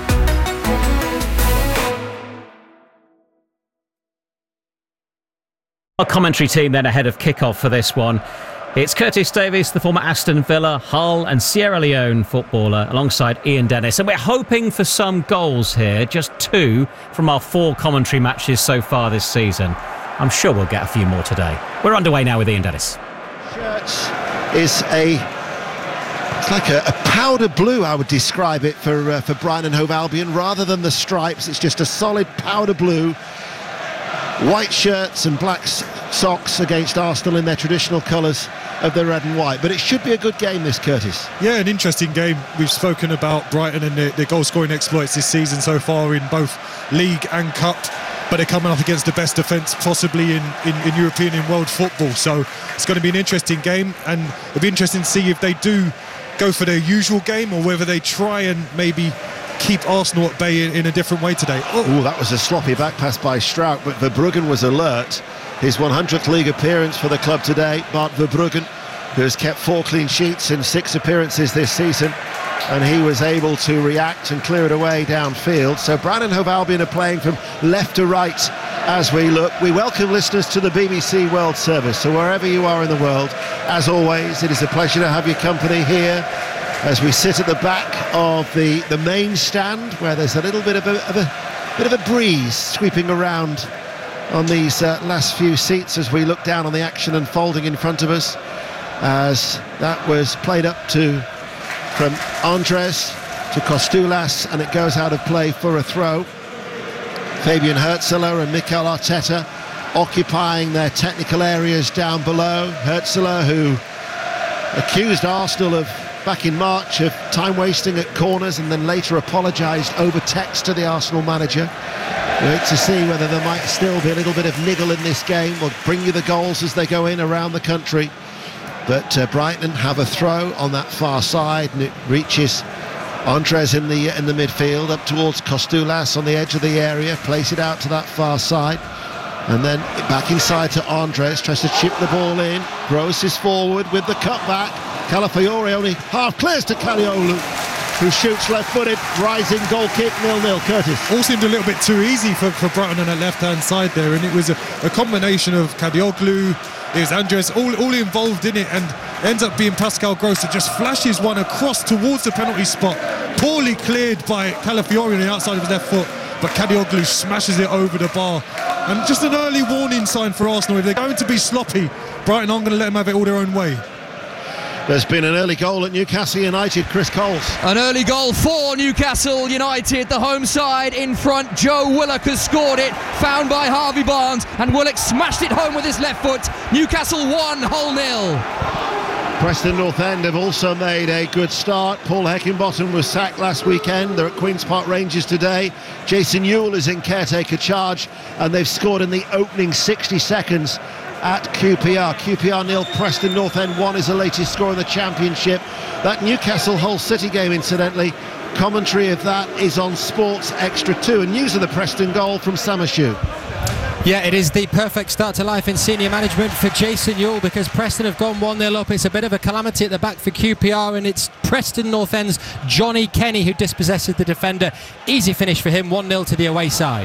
Our commentary team then ahead of kick-off for this one. It's Curtis Davies, the former Aston Villa, Hull and Sierra Leone footballer, alongside Ian Dennis. And we're hoping for some goals here, just 2 from our 4 commentary matches so far this season. I'm sure we'll get a few more today. We're underway now with Ian Dennis. Shirts is it's like a powder blue, I would describe it, for Brighton and Hove Albion. Rather than the stripes, it's just a solid powder blue. White shirts and black socks against Arsenal in their traditional colours of the red and white. But it should be a good game, this, Curtis. Yeah, an interesting game. We've spoken about Brighton and their goal-scoring exploits this season so far in both League and Cup. But they're coming up against the best defence possibly in European and world football. So it's going to be an interesting game, and it'll be interesting to see if they do go for their usual game or whether they try and maybe keep Arsenal at bay in a different way today. Oh, that was a sloppy back pass by Struijk, but Verbruggen was alert. His 100th league appearance for the club today, Bart Verbruggen, who has kept 4 clean sheets in 6 appearances this season, and he was able to react and clear it away downfield. So Brighton and Hove Albion are playing from left to right as we look. We welcome listeners to the BBC World Service, so wherever you are in the world, as always, it is a pleasure to have your company here as we sit at the back of the main stand, where there's a little bit of a breeze sweeping around on these last few seats as we look down on the action unfolding in front of us, as that was played up from Andres to Kostoulas, and it goes out of play for a throw. Fabian Hürzeler and Mikel Arteta occupying their technical areas down below. Hürzeler, who accused Arsenal back in March of time wasting at corners and then later apologised over text to the Arsenal manager. Wait to see whether there might still be a little bit of niggle in this game. We'll bring you the goals as they go in around the country. But Brighton have a throw on that far side, and it reaches Andres in the midfield up towards Kostoulas on the edge of the area, place it out to that far side, and then back inside to Andres, tries to chip the ball in. Gross is forward with the cutback. Calafiori only half clears to Kaliolu, who shoots left-footed, rising goal kick, 0-0. Curtis. All seemed a little bit too easy for Brighton on the left-hand side there, and it was a combination of Kadioglu, is Andres all involved in it, and ends up being Pascal Gross that just flashes one across towards the penalty spot, poorly cleared by Calafiori on the outside of his left foot, but Kadioglu smashes it over the bar. And just an early warning sign for Arsenal. If they're going to be sloppy, Brighton aren't going to let them have it all their own way. There's been an early goal at Newcastle United, Chris Coles. An early goal for Newcastle United, the home side in front. Joe Willock has scored it, found by Harvey Barnes, and Willock smashed it home with his left foot. Newcastle 1, Hull 0. Preston North End have also made a good start. Paul Heckingbottom was sacked last weekend. They're at Queen's Park Rangers today. Jason Ewell is in caretaker charge, and they've scored in the opening 60 seconds at QPR. QPR 0, Preston North End 1 is the latest score in the Championship. That Newcastle Hull City game, incidentally, commentary of that is on Sports Extra 2. And news of the Preston goal from Samashu. Yeah, it is the perfect start to life in senior management for Jason Ewell, because Preston have gone 1-0 up. It's a bit of a calamity at the back for QPR, and it's Preston North End's Johnny Kenny who dispossesses the defender. Easy finish for him, 1-0 to the away side.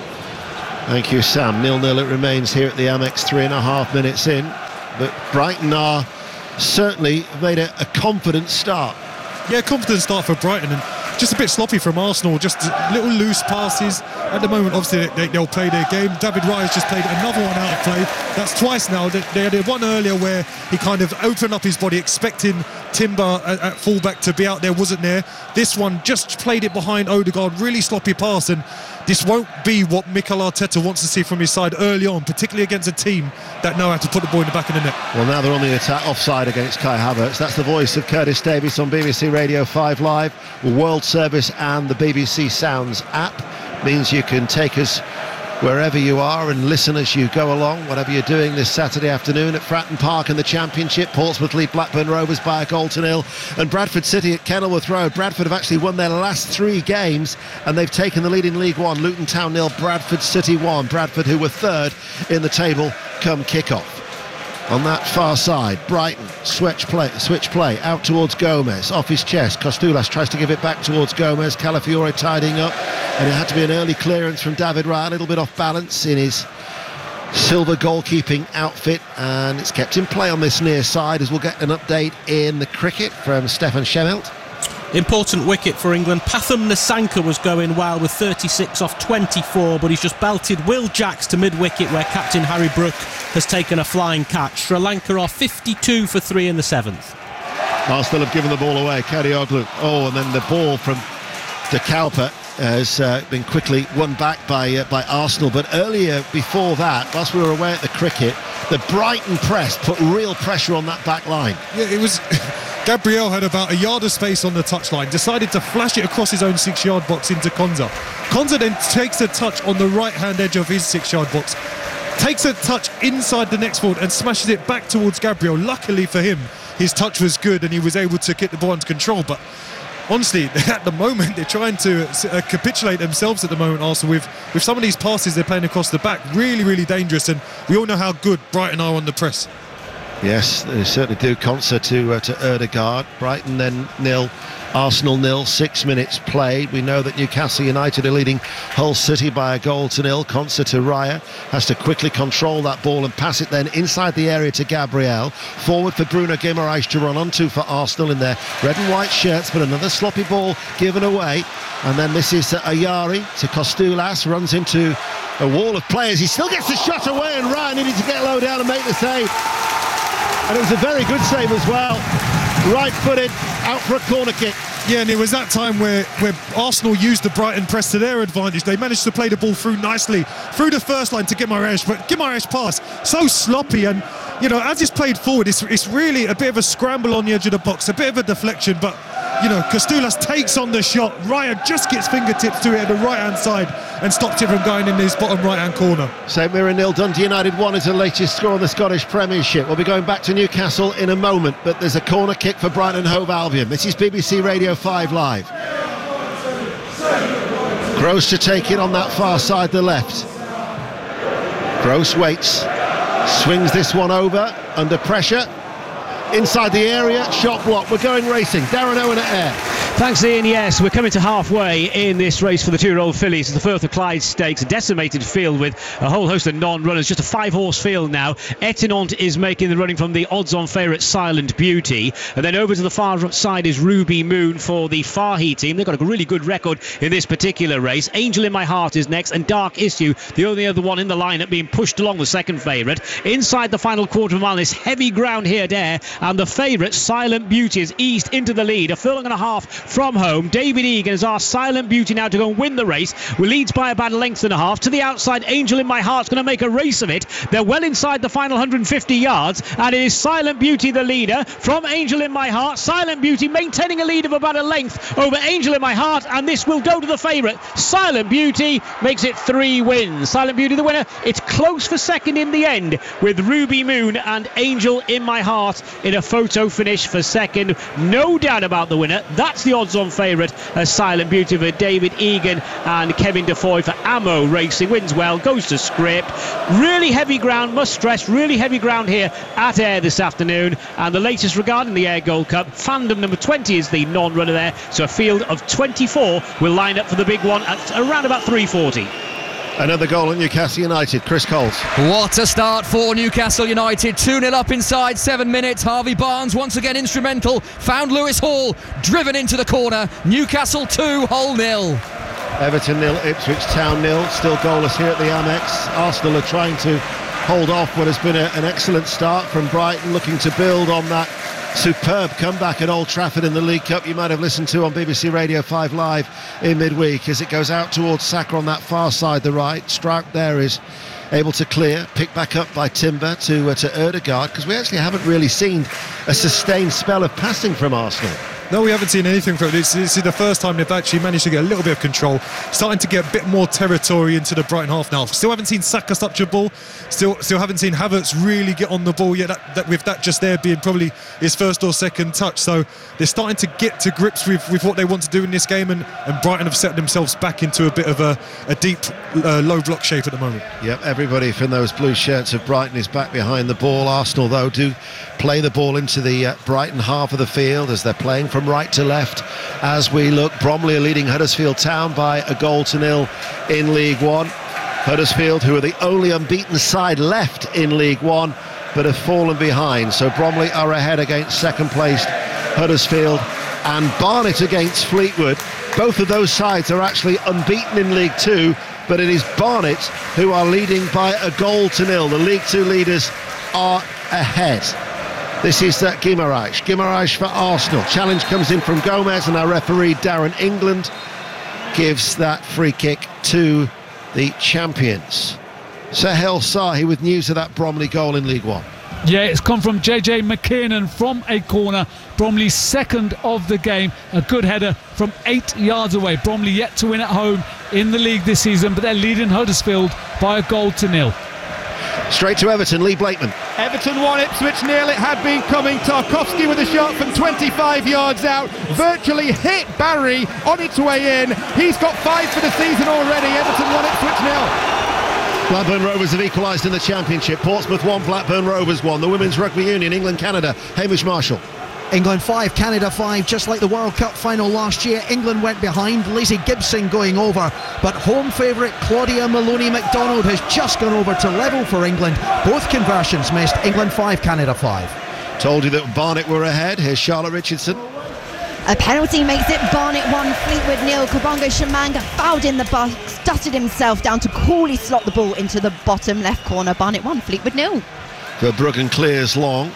Thank you, Sam. 0-0 it remains here at the Amex, 3.5 minutes in. But Brighton are certainly made a confident start. Yeah, confident start for Brighton, and just a bit sloppy from Arsenal, just little loose passes. At the moment, obviously, they'll play their game. David Raya's just played another one out of play. That's twice now. They had one earlier where he kind of opened up his body, expecting Timber at fullback to be out there, wasn't there. This one just played it behind Odegaard, really sloppy pass, and this won't be what Mikel Arteta wants to see from his side early on, particularly against a team that know how to put the ball in the back of the net. Well, now they're on the attack, offside against Kai Havertz. That's the voice of Curtis Davies on BBC Radio 5 Live, World Service and the BBC Sounds app. Means you can take us wherever you are and listen as you go along, whatever you're doing this Saturday afternoon at Fratton Park in the Championship. Portsmouth lead Blackburn Rovers by 1-0, and Bradford City at Kenilworth Road. Bradford have actually won their last 3 games, and they've taken the lead in League One. Luton Town 0, Bradford City 1. Bradford, who were 3rd in the table come kick-off. On that far side, Brighton, switch play, out towards Gomez, off his chest. Kostoulas tries to give it back towards Gomez. Calafiore tidying up, and it had to be an early clearance from David Raya, a little bit off balance in his silver goalkeeping outfit, and it's kept in play on this near side, as we'll get an update in the cricket from Stefan Schemmelt. Important wicket for England. Pathum Nissanka was going well with 36 off 24, but he's just belted Will Jacks to mid-wicket, where captain Harry Brook has taken a flying catch. Sri Lanka are 52 for 3 in the 7th. Arsenal have given the ball away. Kadioglu. Oh, and then the ball from De Cowper has been quickly won back by Arsenal. But earlier, before that, whilst we were away at the cricket, the Brighton press put real pressure on that back line. Yeah, it was... Gabriel had about a yard of space on the touchline, decided to flash it across his own 6-yard box into Konsa. Konsa then takes a touch on the right-hand edge of his 6-yard box, takes a touch inside the next forward and smashes it back towards Gabriel. Luckily for him, his touch was good and he was able to get the ball under control. But honestly, at the moment, they're trying to capitulate themselves at the moment, Arsenal, with some of these passes they're playing across the back. Really, really dangerous, and we all know how good Brighton are on the press. Yes, they certainly do. Konsa to Ødegaard. Brighton then 0, Arsenal 0, 6 minutes played. We know that Newcastle United are leading Hull City by 1-0. Konsa to Raya, has to quickly control that ball and pass it then inside the area to Gabriel. Forward for Bruno Guimaraes to run onto for Arsenal in their red and white shirts, but another sloppy ball given away. And then this is Ayari to Kostoulas, runs into a wall of players. He still gets the shot away, and Raya needed to get low down and make the save. And it was a very good save as well. Right-footed, out for a corner kick. Yeah, and it was that time where Arsenal used the Brighton press to their advantage. They managed to play the ball through nicely, through the first line to Guimaraes, but Guimaraes' pass, so sloppy, and, you know, as it's played forward, it's really a bit of a scramble on the edge of the box, a bit of a deflection, but, you know, Kostoulas takes on the shot. Raya just gets fingertips to it at the right-hand side and stops it from going in his bottom right-hand corner. St Mirren 0, Dundee United 1 is the latest score in the Scottish Premiership. We'll be going back to Newcastle in a moment, but there's a corner kick for Brighton and Hove Albion. This is BBC Radio 5 Live. Gross to take it on that far side, the left. Gross waits, swings this one over, under pressure. Inside the area, shot block. We're going racing. Darren Owen at air. Thanks, Ian. Yes, we're coming to halfway in this race for the 2-year-old fillies. The Firth of Clyde Stakes, a decimated field with a whole host of non-runners. Just a 5-horse field now. Etinant is making the running from the odds-on favourite Silent Beauty. And then over to the far side is Ruby Moon for the Fahey team. They've got a really good record in this particular race. Angel in My Heart is next, and Dark Issue, the only other one in the lineup, being pushed along the second favourite. Inside the final quarter of a mile, this heavy ground here, there, and the favourite Silent Beauty is eased into the lead. A furlong and a half from home. David Egan is our silent beauty now to go and win the race. We leads by about a length and a half. To the outside, Angel in My Heart's going to make a race of it. They're well inside the final 150 yards, and it is Silent Beauty the leader from Angel in My Heart. Silent Beauty maintaining a lead of about a length over Angel in My Heart, and this will go to the favourite. Silent Beauty makes it 3 wins. Silent Beauty the winner. It's close for second in the end, with Ruby Moon and Angel in My Heart in a photo finish for second. No doubt about the winner. That's the odds-on favourite, Silent Beauty for David Egan, and Kevin Defoe for Ammo Racing. Wins well, goes to Scrip. Really heavy ground, must stress, really heavy ground here at Ayr this afternoon. And the latest regarding the Ayr Gold Cup, Fandom number 20 is the non-runner there, so a field of 24 will line up for the big one at around about 3:40. Another goal at Newcastle United. Chris Coles. What a start for Newcastle United. 2-0 up inside 7 minutes. Harvey Barnes once again instrumental. Found Lewis Hall, driven into the corner. Newcastle 2, Hull 0. Everton 0, Ipswich Town 0. Still goalless here at the Amex. Arsenal are trying to hold off what has been an excellent start from Brighton, looking to build on that superb comeback at Old Trafford in the League Cup you might have listened to on BBC Radio 5 Live in midweek, as it goes out towards Saka on that far side, the right. Strout there is able to clear, picked back up by Timber to Ødegaard, because we actually haven't really seen a sustained spell of passing from Arsenal. No, we haven't seen anything from it. This is the first time they've actually managed to get a little bit of control, starting to get a bit more territory into the Brighton half now. Still haven't seen Saka touch a ball. Still haven't seen Havertz really get on the ball yet. With that just there being probably his first or second touch. So they're starting to get to grips with what they want to do in this game, and Brighton have set themselves back into a bit of a deep low block shape at the moment. Yep, everybody from those blue shirts of Brighton is back behind the ball. Arsenal, though, do play the ball into the Brighton half of the field as they're playing from right to left. As we look, Bromley are leading Huddersfield Town by 1-0 in League One. Huddersfield, who are the only unbeaten side left in League One, but have fallen behind. So Bromley are ahead against second-placed Huddersfield, and Barnet against Fleetwood. Both of those sides are actually unbeaten in League Two, but it is Barnet who are leading by 1-0. The League Two leaders are ahead. This is Guimaraes. Guimaraes for Arsenal. Challenge comes in from Gomez, and our referee Darren England gives that free kick to the champions. Sahel Sahi with news of that Bromley goal in League One. Yeah, it's come from JJ McKiernan from a corner. Bromley's second of the game. A good header from 8 yards away. Bromley yet to win at home in the league this season, but they're leading Huddersfield by 1-0. Straight to Everton, Lee Blakeman. Everton 1, Ipswich 0. It had been coming. Tarkowski with a shot from 25 yards out. Virtually hit Barry on its way in. He's got 5 for the season already. Everton 1, Ipswich 0. Blackburn Rovers have equalised in the Championship. Portsmouth 1, Blackburn Rovers 1. The Women's Rugby Union, England-Canada. Hamish Marshall. England 5, Canada 5, just like the World Cup final last year. England went behind, Lacey Gibson going over, but home favourite Claudia Maloney-McDonald has just gone over to level for England. Both conversions missed. England 5, Canada 5. Told you that Barnet were ahead. Here's Charlotte Richardson. A penalty makes it Barnet 1, Fleetwood 0. Kabongo Shamanga fouled in the box, dusted himself down to coolly slot the ball into the bottom left corner. Barnet 1, Fleetwood 0. Verbruggen clears long.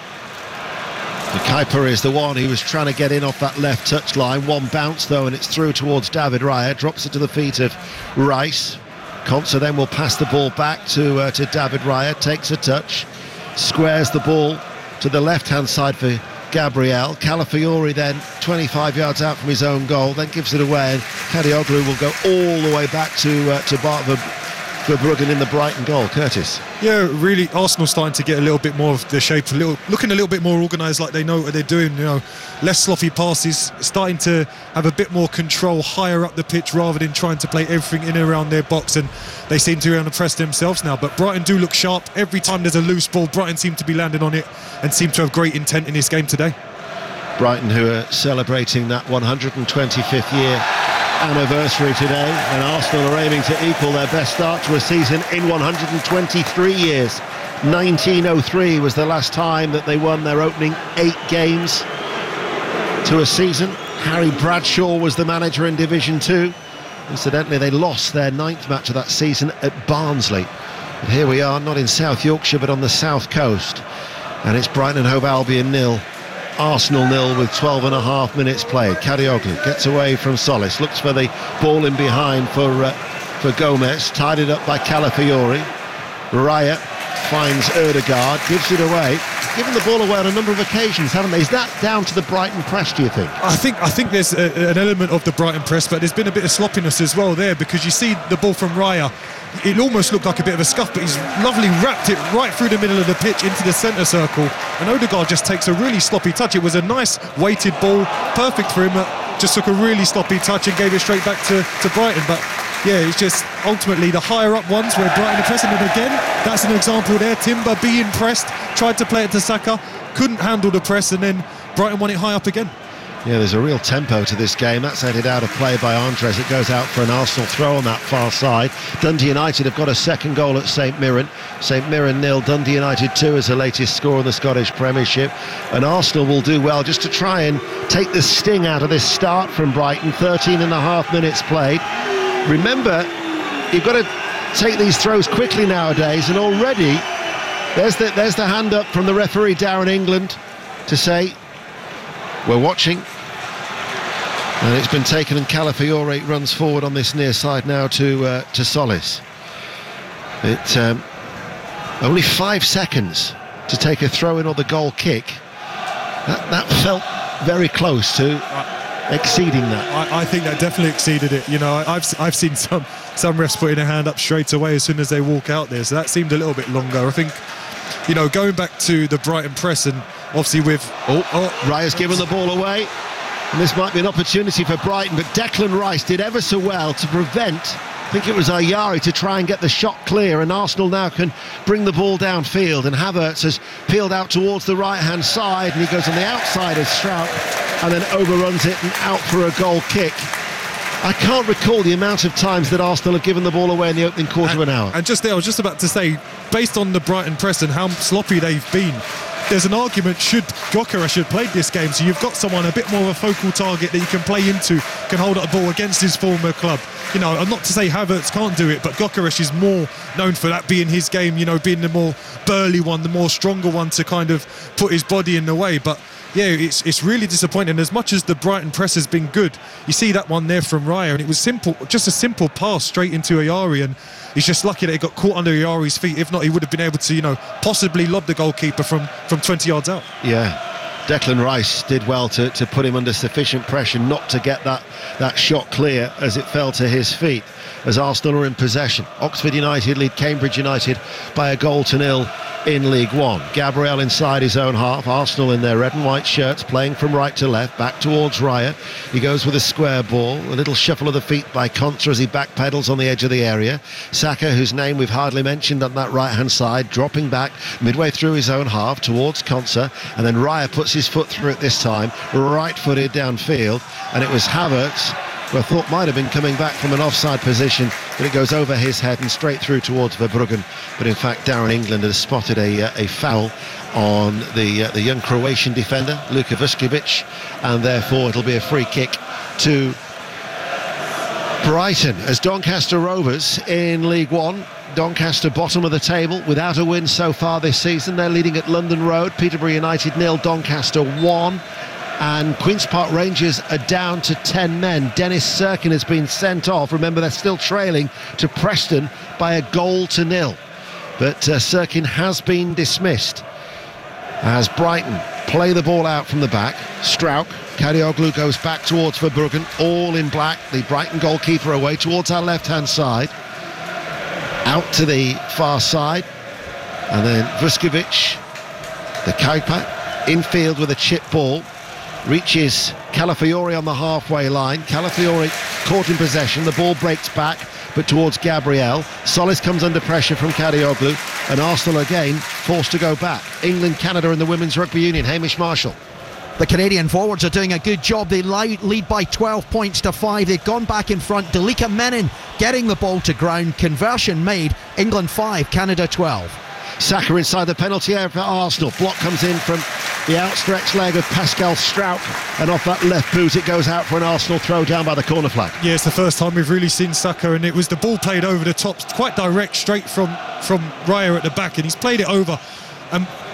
The Kuiper is the one who was trying to get in off that left touch line. One bounce though, and it's through towards David Raya. Drops it to the feet of Rice. Konsa then will pass the ball back to David Raya. Takes a touch, squares the ball to the left-hand side for Gabriel. Calafiori then 25 yards out from his own goal, then gives it away, and Kadioglu will go all the way back to Bart Verbruggen in the Brighton goal. Curtis. Yeah, really, Arsenal starting to get a little bit more of the shape, looking a little bit more organised, like they know what they're doing, less sloppy passes, starting to have a bit more control higher up the pitch rather than trying to play everything in and around their box, and they seem to be able to press themselves now. But Brighton do look sharp. Every time there's a loose ball, Brighton seem to be landing on it and seem to have great intent in this game today. Brighton, who are celebrating that 125th year anniversary today, and Arsenal are aiming to equal their best start to a season in 123 years. 1903 was the last time that they won their opening 8 games to a season. Harry Bradshaw was the manager in Division 2. Incidentally, they lost their 9th match of that season at Barnsley. But here we are, not in South Yorkshire but on the south coast, and it's Brighton and Hove Albion 0, Arsenal 0 with 12.5 minutes played. Kadioglu gets away from Solis, looks for the ball in behind for Gomez, tied it up by Calafiori. Raya finds Ødegaard, gives it away. Given the ball away on a number of occasions, haven't they? Is that down to the Brighton press, do you think? I think there's an element of the Brighton press, but there's been a bit of sloppiness as well there, because you see the ball from Raya, it almost looked like a bit of a scuff, but he's lovely wrapped it right through the middle of the pitch into the centre circle, and Ødegaard just takes a really sloppy touch. It was a nice weighted ball, perfect for him, just took a really sloppy touch and gave it straight back to Brighton. But yeah, it's just ultimately the higher up ones where Brighton are pressing, and again, that's an example there. Timber being pressed, tried to play it to Saka, couldn't handle the press, and then Brighton won it high up again. Yeah, there's a real tempo to this game. That's headed out of play by Andres. It goes out for an Arsenal throw on that far side. Dundee United have got a second goal at St Mirren. St Mirren 0, Dundee United 2 is the latest score in the Scottish Premiership. And Arsenal will do well just to try and take the sting out of this start from Brighton. 13.5 minutes played. Remember, you've got to take these throws quickly nowadays, and already there's the hand up from the referee Darren England to say we're watching, and it's been taken, and Calafiori runs forward on this near side now to Solis. It only 5 seconds to take a throw in or the goal kick. That felt very close to exceeding that. I think that definitely exceeded it. You know, I've seen some refs putting a hand up straight away as soon as they walk out there, so that seemed a little bit longer. I think, you know, going back to the Brighton press, and obviously with Raya's given the ball away, and this might be an opportunity for Brighton, but Declan Rice did ever so well to prevent, I think it was Ayari, to try and get the shot clear, and Arsenal now can bring the ball downfield, and Havertz has peeled out towards the right hand side, and he goes on the outside of Strout and then overruns it and out for a goal kick. I can't recall the amount of times that Arsenal have given the ball away in the opening quarter of an hour. And just there, I was just about to say, based on the Brighton press and how sloppy they've been, there's an argument should Gyökeres have played this game, so you've got someone a bit more of a focal target that you can play into, can hold up the ball against his former club. You know, I'm not to say Havertz can't do it, but Gyökeres is more known for that being his game, you know, being the more burly one, the more stronger one to kind of put his body in the way. But yeah, it's really disappointing. As much as the Brighton press has been good, you see that one there from Raya, and it was simple, just a simple pass straight into Ayari, and he's just lucky that it got caught under Ayari's feet. If not, he would have been able to, you know, possibly lob the goalkeeper from 20 yards out. Yeah, Declan Rice did well to put him under sufficient pressure not to get that shot clear as it fell to his feet, as Arsenal are in possession. Oxford United lead Cambridge United by 1-0 in League One. Gabriel inside his own half, Arsenal in their red and white shirts, playing from right to left, back towards Raya. He goes with a square ball, a little shuffle of the feet by Konsa as he backpedals on the edge of the area. Saka, whose name we've hardly mentioned, on that right hand side, dropping back midway through his own half towards Konsa, and then Raya puts his foot through it this time, right-footed downfield, and it was Havertz, who I thought might have been coming back from an offside position, but it goes over his head and straight through towards Verbruggen. But in fact, Darren England has spotted a foul on the young Croatian defender, Luka Vuskovic, and therefore it'll be a free kick to Brighton, as Doncaster Rovers in League One. Doncaster bottom of the table without a win so far this season. They're leading at London Road. Peterborough United 0, Doncaster 1. And Queen's Park Rangers are down to 10 men. Dennis Serkin has been sent off. Remember, they're still trailing to Preston by 1-0. But Serkin has been dismissed as Brighton play the ball out from the back. Struijk, Kadioglu goes back towards Verbruggen, all in black. The Brighton goalkeeper away towards our left-hand side. Out to the far side. And then Vuskovic, the keeper, infield with a chip ball. Reaches Calafiori on the halfway line. Calafiori caught in possession. The ball breaks back, but towards Gabriel. Solis comes under pressure from Kadioglu, and Arsenal again forced to go back. England, Canada in the Women's Rugby Union. Hamish Marshall. The Canadian forwards are doing a good job. They lead by 12 points to 5. They've gone back in front. Delika Menin getting the ball to ground. Conversion made. England 5, Canada 12. Saka inside the penalty area for Arsenal. Block comes in from the outstretched leg of Pascal Struijk, and off that left boot it goes out for an Arsenal throw down by the corner flag. Yeah, it's the first time we've really seen Saka, and it was the ball played over the top, quite direct, straight from Raya at the back, and he's played it over. And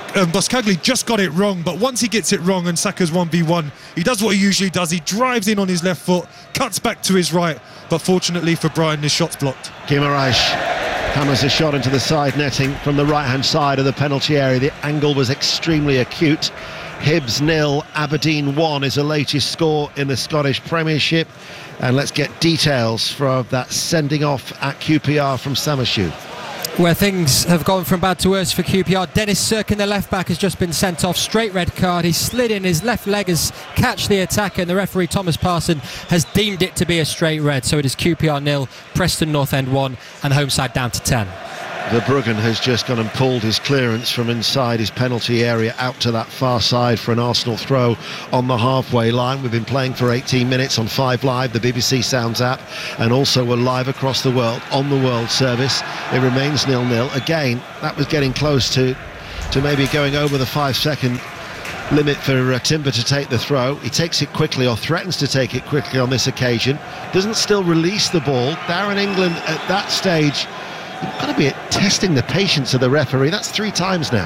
Buscaglia just got it wrong, but once he gets it wrong and Saka's 1v1, he does what he usually does. He drives in on his left foot, cuts back to his right, but fortunately for Brighton, his shot's blocked. Guimaraes hammers a shot into the side netting from the right-hand side of the penalty area. The angle was extremely acute. Hibs 0, Aberdeen 1 is the latest score in the Scottish Premiership. And let's get details from that sending off at QPR from Samarshu. Where things have gone from bad to worse for QPR. Dennis Sirkin, the left back, has just been sent off. Straight red card. He slid in, his left leg has catched the attacker, and the referee Thomas Parson has deemed it to be a straight red. So it is QPR 0, Preston North End 1, and home side down to 10. Verbruggen has just gone and pulled his clearance from inside his penalty area out to that far side for an Arsenal throw on the halfway line. We've been playing for 18 minutes on 5 Live, the BBC Sounds app, and also we're live across the world on the World Service. It remains 0-0. Again, that was getting close to maybe going over the 5-second limit for Timber to take the throw. He takes it quickly, or threatens to take it quickly on this occasion. Doesn't still release the ball. Darren England at that stage, you've got to be testing the patience of the referee. That's 3 times now.